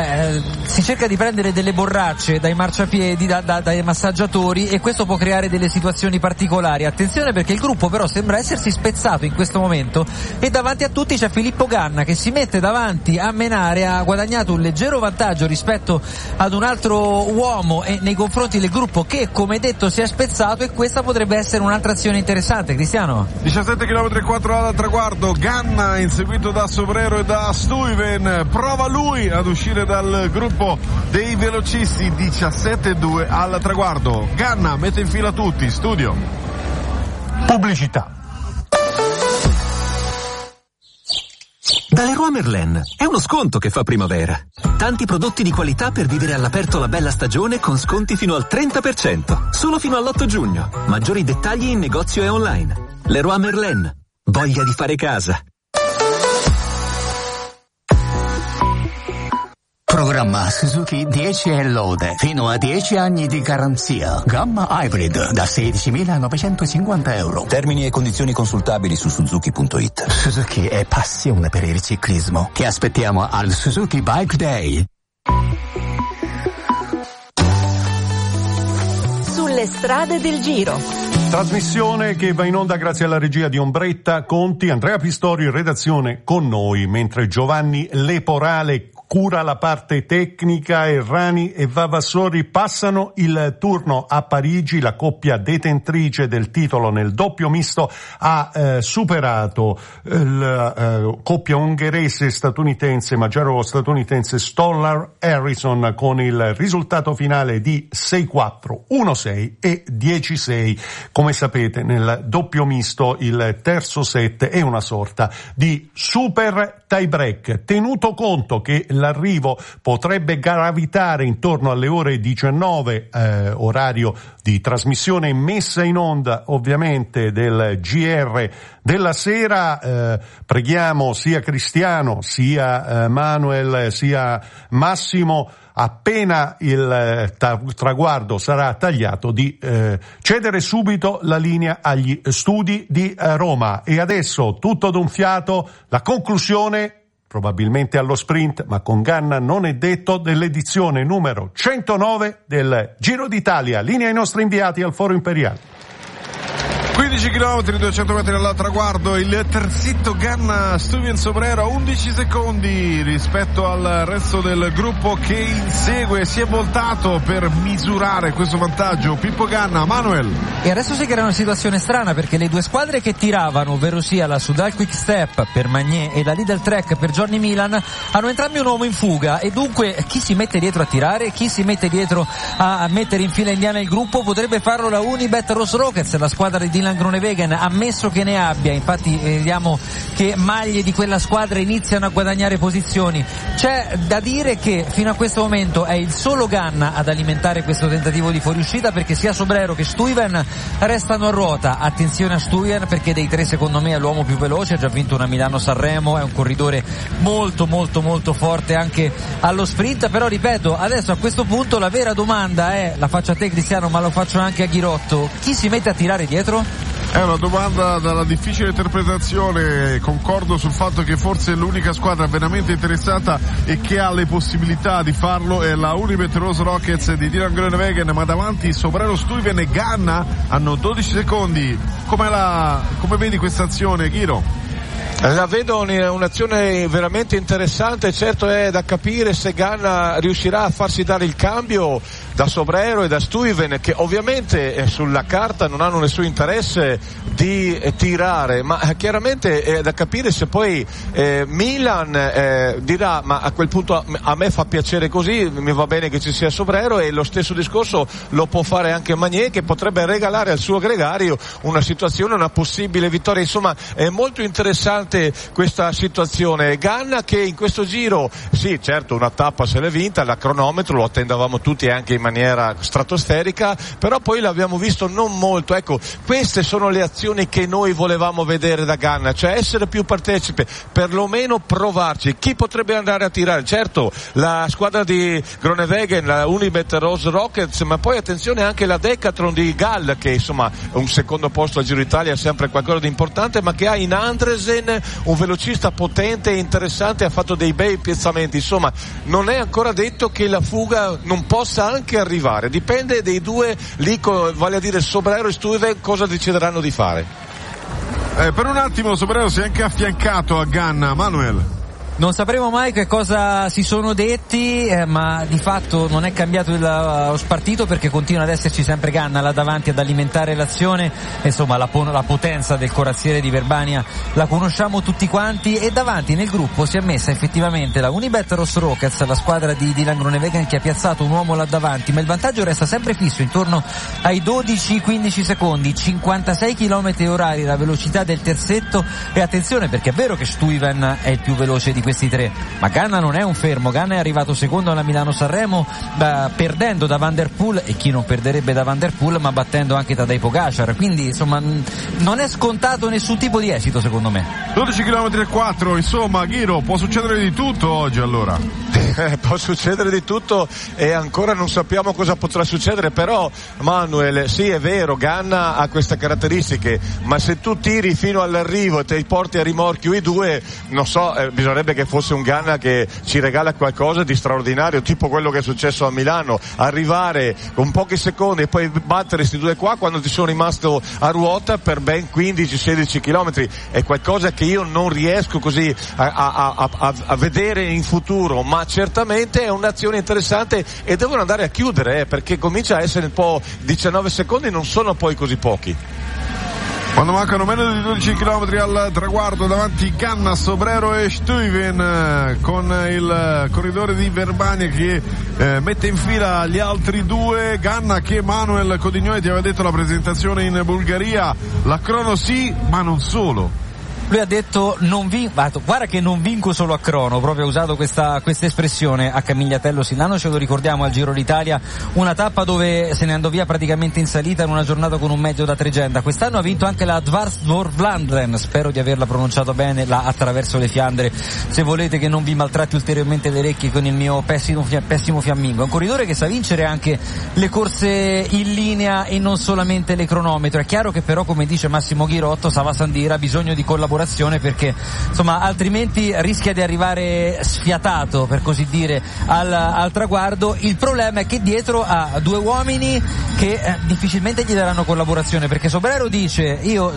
si cerca di prendere delle borracce dai marciapiedi, dai massaggiatori, e questo può creare delle situazioni particolari. Attenzione perché il gruppo però sembra essersi spezzato in questo momento, e davanti a tutti c'è Filippo Ganna che si mette davanti a menare, ha guadagnato un leggero vantaggio rispetto ad un altro uomo, e nei confronti del gruppo che, come detto, si è spezzato, e questa potrebbe essere un'altra azione interessante. Cristiano? 17 km e 4 al traguardo, Ganna inseguito da Sobrero e da Stuyven, prova lui ad uscire dal gruppo dei velocisti. 17-2 al traguardo, Ganna mette in fila tutti. Studio. Pubblicità. Da Leroy Merlin è uno sconto che fa primavera. Tanti prodotti di qualità per vivere all'aperto la bella stagione con sconti fino al 30%. Solo fino all'8 giugno. Maggiori dettagli in negozio e online. Leroy Merlin. Voglia di fare casa. Programma Suzuki 10 e lode, fino a 10 anni di garanzia. Gamma Hybrid da 16.950 euro. Termini e condizioni consultabili su Suzuki.it. Suzuki è passione per il ciclismo. Ti aspettiamo al Suzuki Bike Day. Sulle strade del Giro. Trasmissione che va in onda grazie alla regia di Ombretta Conti, Andrea Pistori in redazione con noi, mentre Giovanni Leporale cura la parte tecnica. Errani e Vavassori passano il turno a Parigi. La coppia detentrice del titolo nel doppio misto ha superato la coppia ungherese-statunitense, maggioro-statunitense Stoller Harrison, con il risultato finale di 6-4, 1-6 e 10-6. Come sapete, nel doppio misto il terzo set è una sorta di super tie break, tenuto conto che l'arrivo potrebbe gravitare intorno alle ore 19, orario di trasmissione messa in onda ovviamente del GR della sera. Preghiamo sia Cristiano, sia Manuel, sia Massimo, appena il traguardo sarà tagliato, di cedere subito la linea agli studi di Roma. E adesso, tutto d'un fiato, la conclusione, probabilmente allo sprint, ma con Ganna non è detto, dell'edizione numero 109 del Giro d'Italia. Linea ai nostri inviati al Foro Imperiale. 15 km, 200 metri dal traguardo, il terzitto Ganna, Stuyven Sobrero a 11 secondi rispetto al resto del gruppo che insegue. Si è voltato per misurare questo vantaggio Pippo Ganna. Manuel. E adesso si crea una situazione strana, perché le due squadre che tiravano, ovvero sia la Sudal Quick Step per Magnier e la Lidl Trek per Johnny Milan, hanno entrambi un uomo in fuga, e dunque chi si mette dietro a tirare, chi si mette dietro a mettere in fila indiana il gruppo? Potrebbe farlo la Unibet Ross Rockets, la squadra di Dylan Groenewegen, ammesso che ne abbia. Infatti vediamo che maglie di quella squadra iniziano a guadagnare posizioni. C'è da dire che fino a questo momento è il solo Ganna ad alimentare questo tentativo di fuoriuscita, perché sia Sobrero che Stuyven restano a ruota. Attenzione a Stuyven, perché dei tre secondo me è l'uomo più veloce, ha già vinto una Milano-Sanremo, è un corridore molto molto molto forte anche allo sprint. Però ripeto, adesso a questo punto la vera domanda è, la faccio a te Cristiano ma lo faccio anche a Ghirotto: chi si mette a tirare dietro? È una domanda dalla difficile interpretazione. Concordo sul fatto che forse l'unica squadra veramente interessata e che ha le possibilità di farlo è la Unibet Ross Rockets di Dylan Groenewegen, ma davanti Sobrero, Stuyven e Ganna hanno 12 secondi. Come vedi questa azione, Ghiro? La vedo un'azione veramente interessante. Certo è da capire se Ganna riuscirà a farsi dare il cambio da Sobrero e da Stuyven, che ovviamente sulla carta non hanno nessun interesse di tirare, ma chiaramente è da capire se poi Milan dirà: ma a quel punto a me fa piacere così, mi va bene che ci sia Sobrero, e lo stesso discorso lo può fare anche Magnier, che potrebbe regalare al suo gregario una situazione, una possibile vittoria. Insomma, è molto interessante questa situazione. Ganna che in questo giro, sì, certo, una tappa se l'è vinta, la cronometro lo attendavamo tutti anche in maniera stratosferica, però poi l'abbiamo visto non molto. Ecco, queste sono le azioni che noi volevamo vedere da Ganna, cioè essere più partecipe, perlomeno provarci. Chi potrebbe andare a tirare? Certo, la squadra di Groenewegen, la Unibet Ross Rockets, ma poi attenzione anche la Decathlon di Gall, che insomma un secondo posto al Giro Italia è sempre qualcosa di importante, ma che ha in Andresen un velocista potente e interessante, ha fatto dei bei piazzamenti. Insomma, non è ancora detto che la fuga non possa anche arrivare, dipende dei due lì, vale a dire Sobrero e Stuyven, cosa decideranno di fare. Per un attimo Sobrero si è anche affiancato a Ganna. Manuel. Non sapremo mai che cosa si sono detti, ma di fatto non è cambiato lo spartito, perché continua ad esserci sempre Ganna là davanti ad alimentare l'azione. Insomma, la potenza del corazziere di Verbania la conosciamo tutti quanti, e davanti nel gruppo si è messa effettivamente la Unibet Ross Rockets, la squadra di Dylan Groenewegen, che ha piazzato un uomo là davanti, ma il vantaggio resta sempre fisso intorno ai 12-15 secondi, 56 km/h la velocità del terzetto. E attenzione, perché è vero che Stuyven è il più veloce di questi tre, ma Ganna non è un fermo. Ganna è arrivato secondo alla Milano-Sanremo, perdendo da Van der Poel, e chi non perderebbe da Van der Poel, ma battendo anche Tadej Pogacar, quindi insomma non è scontato nessun tipo di esito secondo me. 12 km e 4, insomma Ghiro, può succedere di tutto oggi allora. Può succedere di tutto e ancora non sappiamo cosa potrà succedere, però Manuel, sì è vero, Ganna ha queste caratteristiche, ma se tu tiri fino all'arrivo e te porti a rimorchio i due, non so, bisognerebbe che fosse un Ganna che ci regala qualcosa di straordinario, tipo quello che è successo a Milano, arrivare con pochi secondi e poi battere questi due qua quando ti sono rimasto a ruota per ben 15-16 km. È qualcosa che io non riesco così a vedere in futuro, ma certamente è un'azione interessante e devono andare a chiudere, perché comincia a essere un po', 19 secondi non sono poi così pochi. Quando mancano meno di 12 km al traguardo, davanti Ganna, Sobrero e Stuyven, con il corridore di Verbania che mette in fila gli altri due. Ganna che Manuel Codignoni ti aveva detto la presentazione in Bulgaria, la crono sì, ma non solo. Lui ha detto guarda che non vinco solo a crono, proprio ha usato questa espressione a Camigliatello Silano, ce lo ricordiamo al Giro d'Italia, una tappa dove se ne andò via praticamente in salita in una giornata con un medio da Tregenda. Quest'anno ha vinto anche la Dvarsdorp-Vlaanderen, spero di averla pronunciato bene, la attraverso le Fiandre, se volete che non vi maltratti ulteriormente le orecchie con il mio pessimo fiammingo. È un corridore che sa vincere anche le corse in linea e non solamente le cronometro. È chiaro che però, come dice Massimo Ghirotto, Sava Sandira ha bisogno di collaborazione, perché insomma altrimenti rischia di arrivare sfiatato, per così dire, al traguardo. Il problema è che dietro ha due uomini che difficilmente gli daranno collaborazione, perché Sobrero dice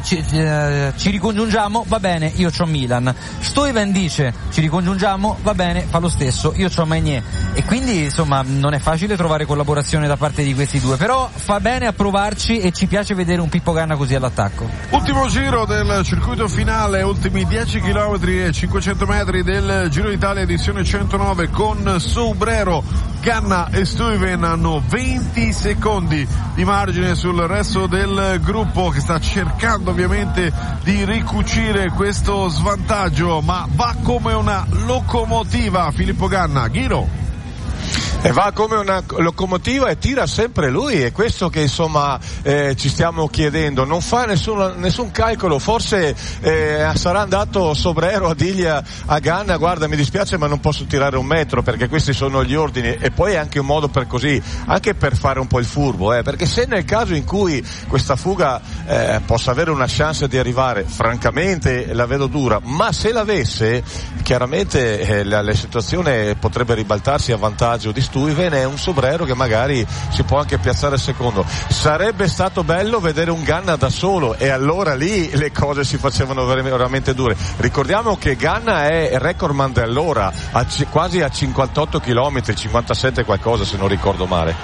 ci ricongiungiamo, va bene, io c'ho Milan. Stuyven dice ci ricongiungiamo, va bene, fa lo stesso, io c'ho Maignet, e quindi insomma non è facile trovare collaborazione da parte di questi due, però fa bene a provarci e ci piace vedere un Pippo Ganna così all'attacco. Ultimo giro del circuito finale, ultimi 10 km e 500 metri del Giro d'Italia edizione 109, con Sobrero, Ganna e Stuyven hanno 20 secondi di margine sul resto del gruppo, che sta cercando ovviamente di ricucire questo svantaggio, ma va come una locomotiva Filippo Ganna. Ghiro. E va come una locomotiva e tira sempre lui, è questo che insomma ci stiamo chiedendo. Non fa nessun calcolo, forse sarà andato Sobrero a dirgli a Ganna: guarda, mi dispiace ma non posso tirare un metro, perché questi sono gli ordini. E poi è anche un modo per così, anche per fare un po' il furbo, perché se nel caso in cui questa fuga possa avere una chance di arrivare, francamente la vedo dura, ma se l'avesse chiaramente la situazione potrebbe ribaltarsi a vantaggio di Stuyven, è un Sobrero che magari si può anche piazzare al secondo. Sarebbe stato bello vedere un Ganna da solo, e allora lì le cose si facevano veramente dure. Ricordiamo che Ganna è recordman dell'ora, quasi a 58 km, 57 qualcosa se non ricordo male.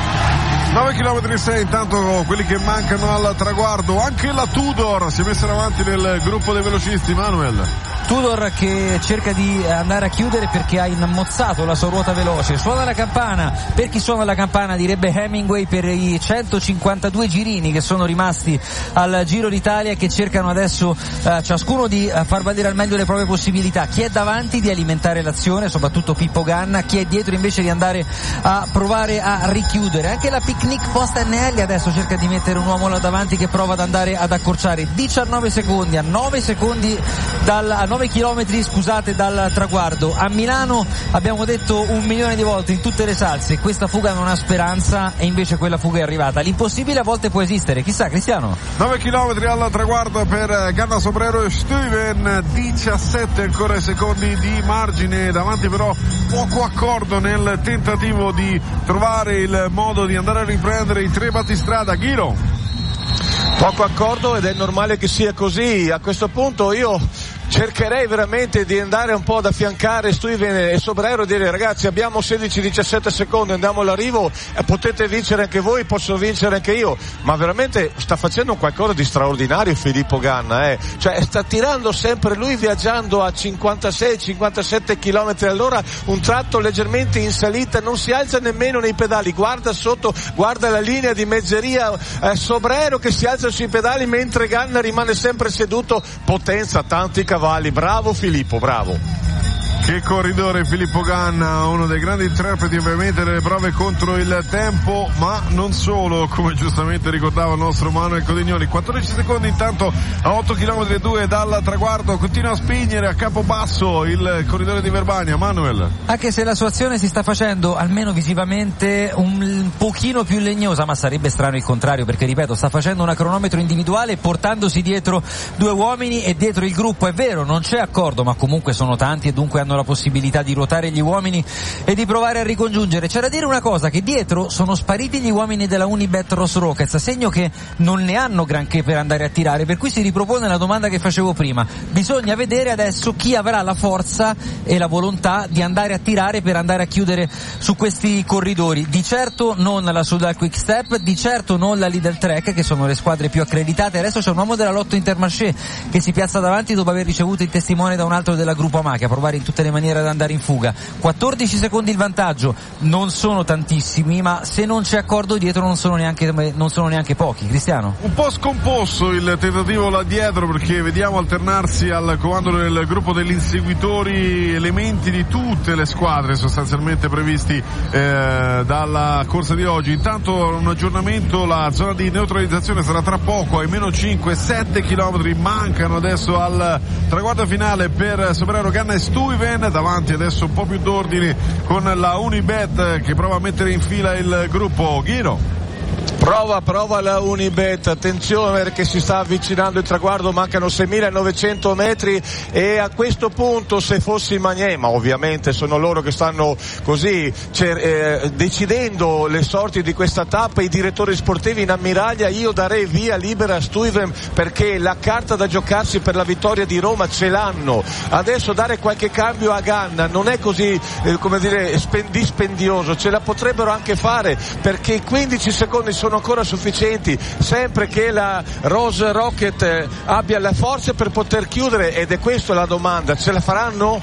9 km e 6, intanto quelli che mancano al traguardo. Anche la Tudor si è messa davanti nel gruppo dei velocisti, Manuel. Tudor che cerca di andare a chiudere perché ha immozzato la sua ruota veloce. Suona la campana, per chi suona la campana direbbe Hemingway, per i 152 girini che sono rimasti al Giro d'Italia, che cercano adesso ciascuno di far valere al meglio le proprie possibilità. Chi è davanti di alimentare l'azione, soprattutto Pippo Ganna, chi è dietro invece di andare a provare a richiudere. Anche la Picnic Post Agnelli adesso cerca di mettere un uomo là davanti che prova ad andare ad accorciare. 19 secondi, a 9 chilometri, scusate, dal traguardo. A Milano abbiamo detto 1 milione di volte in tutte le salse: questa fuga non ha speranza, e invece quella fuga è arrivata. L'impossibile a volte può esistere, chissà, Cristiano. 9 chilometri al traguardo per Ganna, Sobrero e Stuyven, 17 ancora secondi di margine, davanti però poco accordo nel tentativo di trovare il modo di andare a riprendere i tre battistrada. Ghiro. Poco accordo, ed è normale che sia così. A questo punto io cercherei veramente di andare un po' ad affiancare Stuyven e Sobrero e dire: ragazzi, abbiamo 16-17 secondi, andiamo all'arrivo, potete vincere anche voi, posso vincere anche io. Ma veramente sta facendo qualcosa di straordinario Filippo Ganna, cioè sta tirando sempre lui, viaggiando a 56-57 km all'ora, un tratto leggermente in salita, non si alza nemmeno nei pedali, guarda sotto, guarda la linea di mezzeria, Sobrero che si alza sui pedali mentre Ganna rimane sempre seduto. Potenza, tanti cavalli, bravo Filippo, bravo. Che corridore Filippo Ganna, uno dei grandi interpreti ovviamente delle prove contro il tempo, ma non solo, come giustamente ricordava il nostro Manuel Codignoni. 14 secondi intanto a 8 km e 2 dal traguardo, continua a spingere a capo basso il corridore di Verbania, Manuel. Anche se la sua azione si sta facendo, almeno visivamente, un pochino più legnosa, ma sarebbe strano il contrario, perché ripeto, sta facendo una cronometro individuale portandosi dietro due uomini e dietro il gruppo. È vero, non c'è accordo, ma comunque sono tanti e dunque hanno la possibilità di ruotare gli uomini e di provare a ricongiungere. C'è da dire una cosa, che dietro sono spariti gli uomini della Unibet Ross Rockets, segno che non ne hanno granché per andare a tirare, per cui si ripropone la domanda che facevo prima: bisogna vedere adesso chi avrà la forza e la volontà di andare a tirare per andare a chiudere su questi corridori. Di certo non la Soudal Quick Step, di certo non la Lidl Trek, che sono le squadre più accreditate. Adesso c'è un uomo della Lotto Intermarché che si piazza davanti dopo aver ricevuto il testimone da un altro della Gruppo Amache, a provare in tutte le maniere ad andare in fuga. 14 secondi il vantaggio, non sono tantissimi, ma se non c'è accordo dietro non sono neanche pochi. Cristiano? Un po' scomposto il tentativo là dietro, perché vediamo alternarsi al comando del gruppo degli inseguitori elementi di tutte le squadre sostanzialmente previsti dalla corsa di oggi. Intanto un aggiornamento, la zona di neutralizzazione sarà tra poco, ai meno 5-7 km mancano adesso al traguardo finale per Sobrero, Ganna e Stuyven. Davanti adesso un po' più d'ordine con la Unibet che prova a mettere in fila il gruppo. Ghiro. Prova la Unibet, attenzione perché si sta avvicinando il traguardo, mancano 6.900 metri e a questo punto, se fossi Magné, ma ovviamente sono loro che stanno così decidendo le sorti di questa tappa, i direttori sportivi in ammiraglia, io darei via libera a Stuyven perché la carta da giocarsi per la vittoria di Roma ce l'hanno. Adesso dare qualche cambio a Ganna non è così dispendioso, ce la potrebbero anche fare perché 15 secondi sono ancora sufficienti, sempre che la Ross Rocket abbia le forze per poter chiudere, ed è questa la domanda: ce la faranno?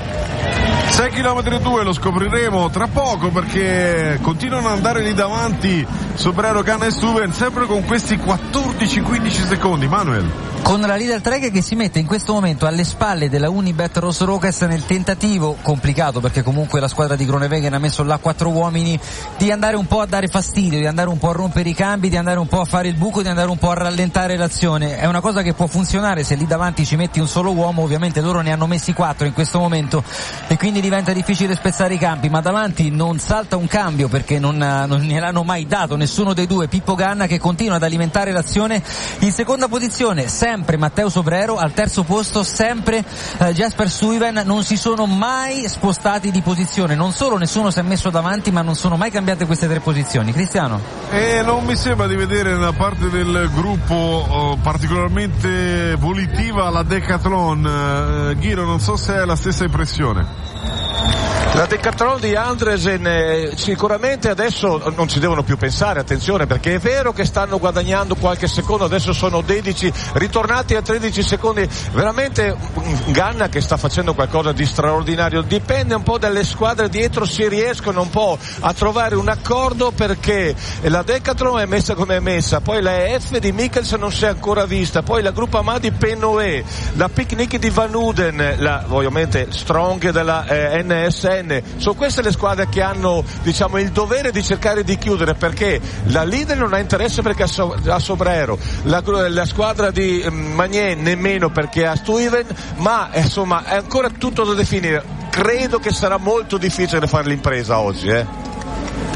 6 km e 2 lo scopriremo tra poco, perché continuano ad andare lì davanti Sobrero, Ganna e Stuyven, sempre con questi 14-15 secondi. Manuel. Con la Lidl Trek che si mette in questo momento alle spalle della Unibet Ross Rockets nel tentativo, complicato perché comunque la squadra di Groenewegen ha messo là 4 uomini, di andare un po' a dare fastidio, di andare un po' a rompere i cambi, di andare un po' a fare il buco, di andare un po' a rallentare l'azione. È una cosa che può funzionare se lì davanti ci metti un solo uomo, ovviamente loro ne hanno messi 4 in questo momento e quindi diventa difficile spezzare i campi, ma davanti non salta un cambio perché non gliel'hanno mai dato nessuno dei due. Pippo Ganna che continua ad alimentare l'azione in seconda posizione, sempre Matteo Sobrero, al terzo posto sempre Jasper Stuyven. Non si sono mai spostati di posizione, non solo nessuno si è messo davanti, ma non sono mai cambiate queste 3 posizioni. Cristiano? Non mi sembra di vedere nella parte del gruppo particolarmente volitiva la Decathlon. Ghiro, non so se è la stessa impressione. La Decathlon di Andresen sicuramente adesso non ci devono più pensare, attenzione, perché è vero che stanno guadagnando qualche secondo, adesso sono 12, ritornati a 13 secondi, veramente Ganna che sta facendo qualcosa di straordinario. Dipende un po' dalle squadre dietro, si riescono un po' a trovare un accordo, perché la Decathlon è messa come è messa, poi la EF di Mikkelsen non si è ancora vista, poi la Gruppo Amadi Penoe, la Picnic di Van Uden, la ovviamente Strong della NSN. Sono queste le squadre che hanno, diciamo, il dovere di cercare di chiudere, perché la Lidl non ha interesse perché ha Sobrero, la squadra di Magné nemmeno perché ha Stuyven, ma insomma è ancora tutto da definire. Credo che sarà molto difficile fare l'impresa oggi.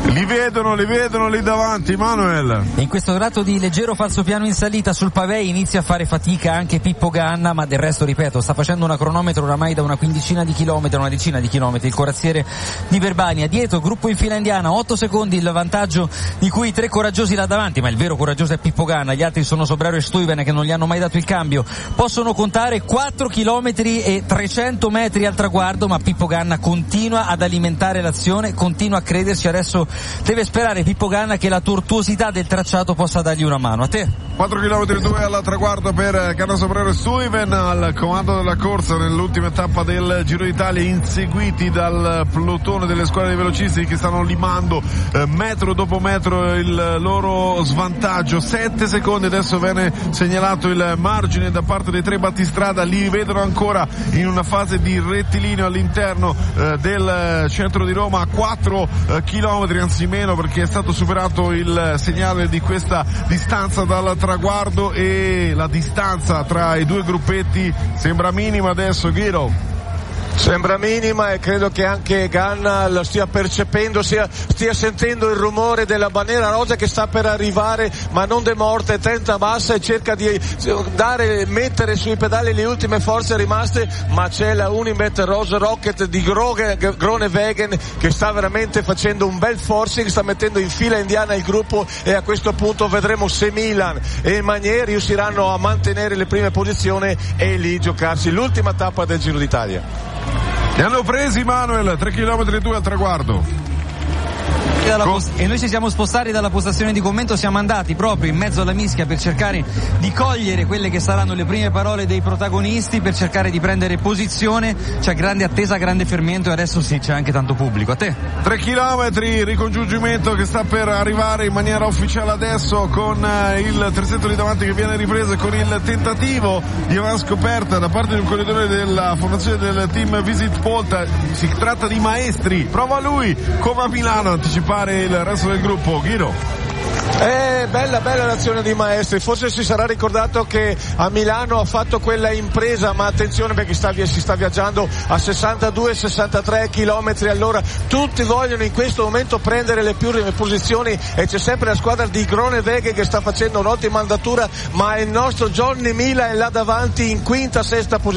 Li vedono lì davanti, Manuel. In questo tratto di leggero falsopiano in salita sul pavé inizia a fare fatica anche Pippo Ganna, ma del resto, ripeto, sta facendo una cronometro oramai da una decina di chilometri, il corazziere di Verbania. Dietro, gruppo in fila indiana, 8 secondi il vantaggio di cui 3 coraggiosi là davanti, ma il vero coraggioso è Pippo Ganna, gli altri sono Sobrero e Stuyven che non gli hanno mai dato il cambio. Possono contare 4 chilometri e 300 metri al traguardo, ma Pippo Ganna continua ad alimentare l'azione, continua a crederci. Adesso deve sperare Pippo Ganna che la tortuosità del tracciato possa dargli una mano. A te. 4 km 2 al traguardo per Ganna, Sobrero e Stuyven al comando della corsa nell'ultima tappa del Giro d'Italia, inseguiti dal plotone delle squadre di velocisti che stanno limando metro dopo metro il loro svantaggio. 7 secondi adesso viene segnalato il margine da parte dei 3 battistrada, li vedono ancora in una fase di rettilineo all'interno del centro di Roma, a 4 chilometri anzi meno, perché è stato superato il segnale di questa distanza dal traguardo e la distanza tra i due gruppetti sembra minima adesso, Ghiro. Sembra minima e credo che anche Ganna lo stia percependo, stia sentendo il rumore della bandiera rosa che sta per arrivare, ma non demorta, tenta bassa e cerca di mettere sui pedali le ultime forze rimaste, ma c'è la Unibet Rose Rocket di Groenewegen che sta veramente facendo un bel forcing, sta mettendo in fila indiana il gruppo, e a questo punto vedremo se Milan e Magnier riusciranno a mantenere le prime posizioni e lì giocarsi l'ultima tappa del Giro d'Italia. Li hanno presi, Manuel, 3 km e 2 al traguardo. E noi ci siamo spostati dalla postazione di commento, siamo andati proprio in mezzo alla mischia per cercare di cogliere quelle che saranno le prime parole dei protagonisti, per cercare di prendere posizione. C'è grande attesa, grande fermento e adesso sì, c'è anche tanto pubblico. A te. 3 chilometri, ricongiungimento che sta per arrivare in maniera ufficiale adesso, con il terzetto di davanti che viene ripreso, con il tentativo di avanscoperta da parte di un corridore della formazione del team Visit Polta. Si tratta di Maestri, prova lui come a Milano anticipare il resto del gruppo. Ghiro. Bella l'azione di Maestri, forse si sarà ricordato che a Milano ha fatto quella impresa, ma attenzione perché si sta viaggiando a 62-63 km all'ora, tutti vogliono in questo momento prendere le prime posizioni e c'è sempre la squadra di Groenewegen che sta facendo un'ottima andatura, ma il nostro Johnny Mila è là davanti in quinta, sesta posizione.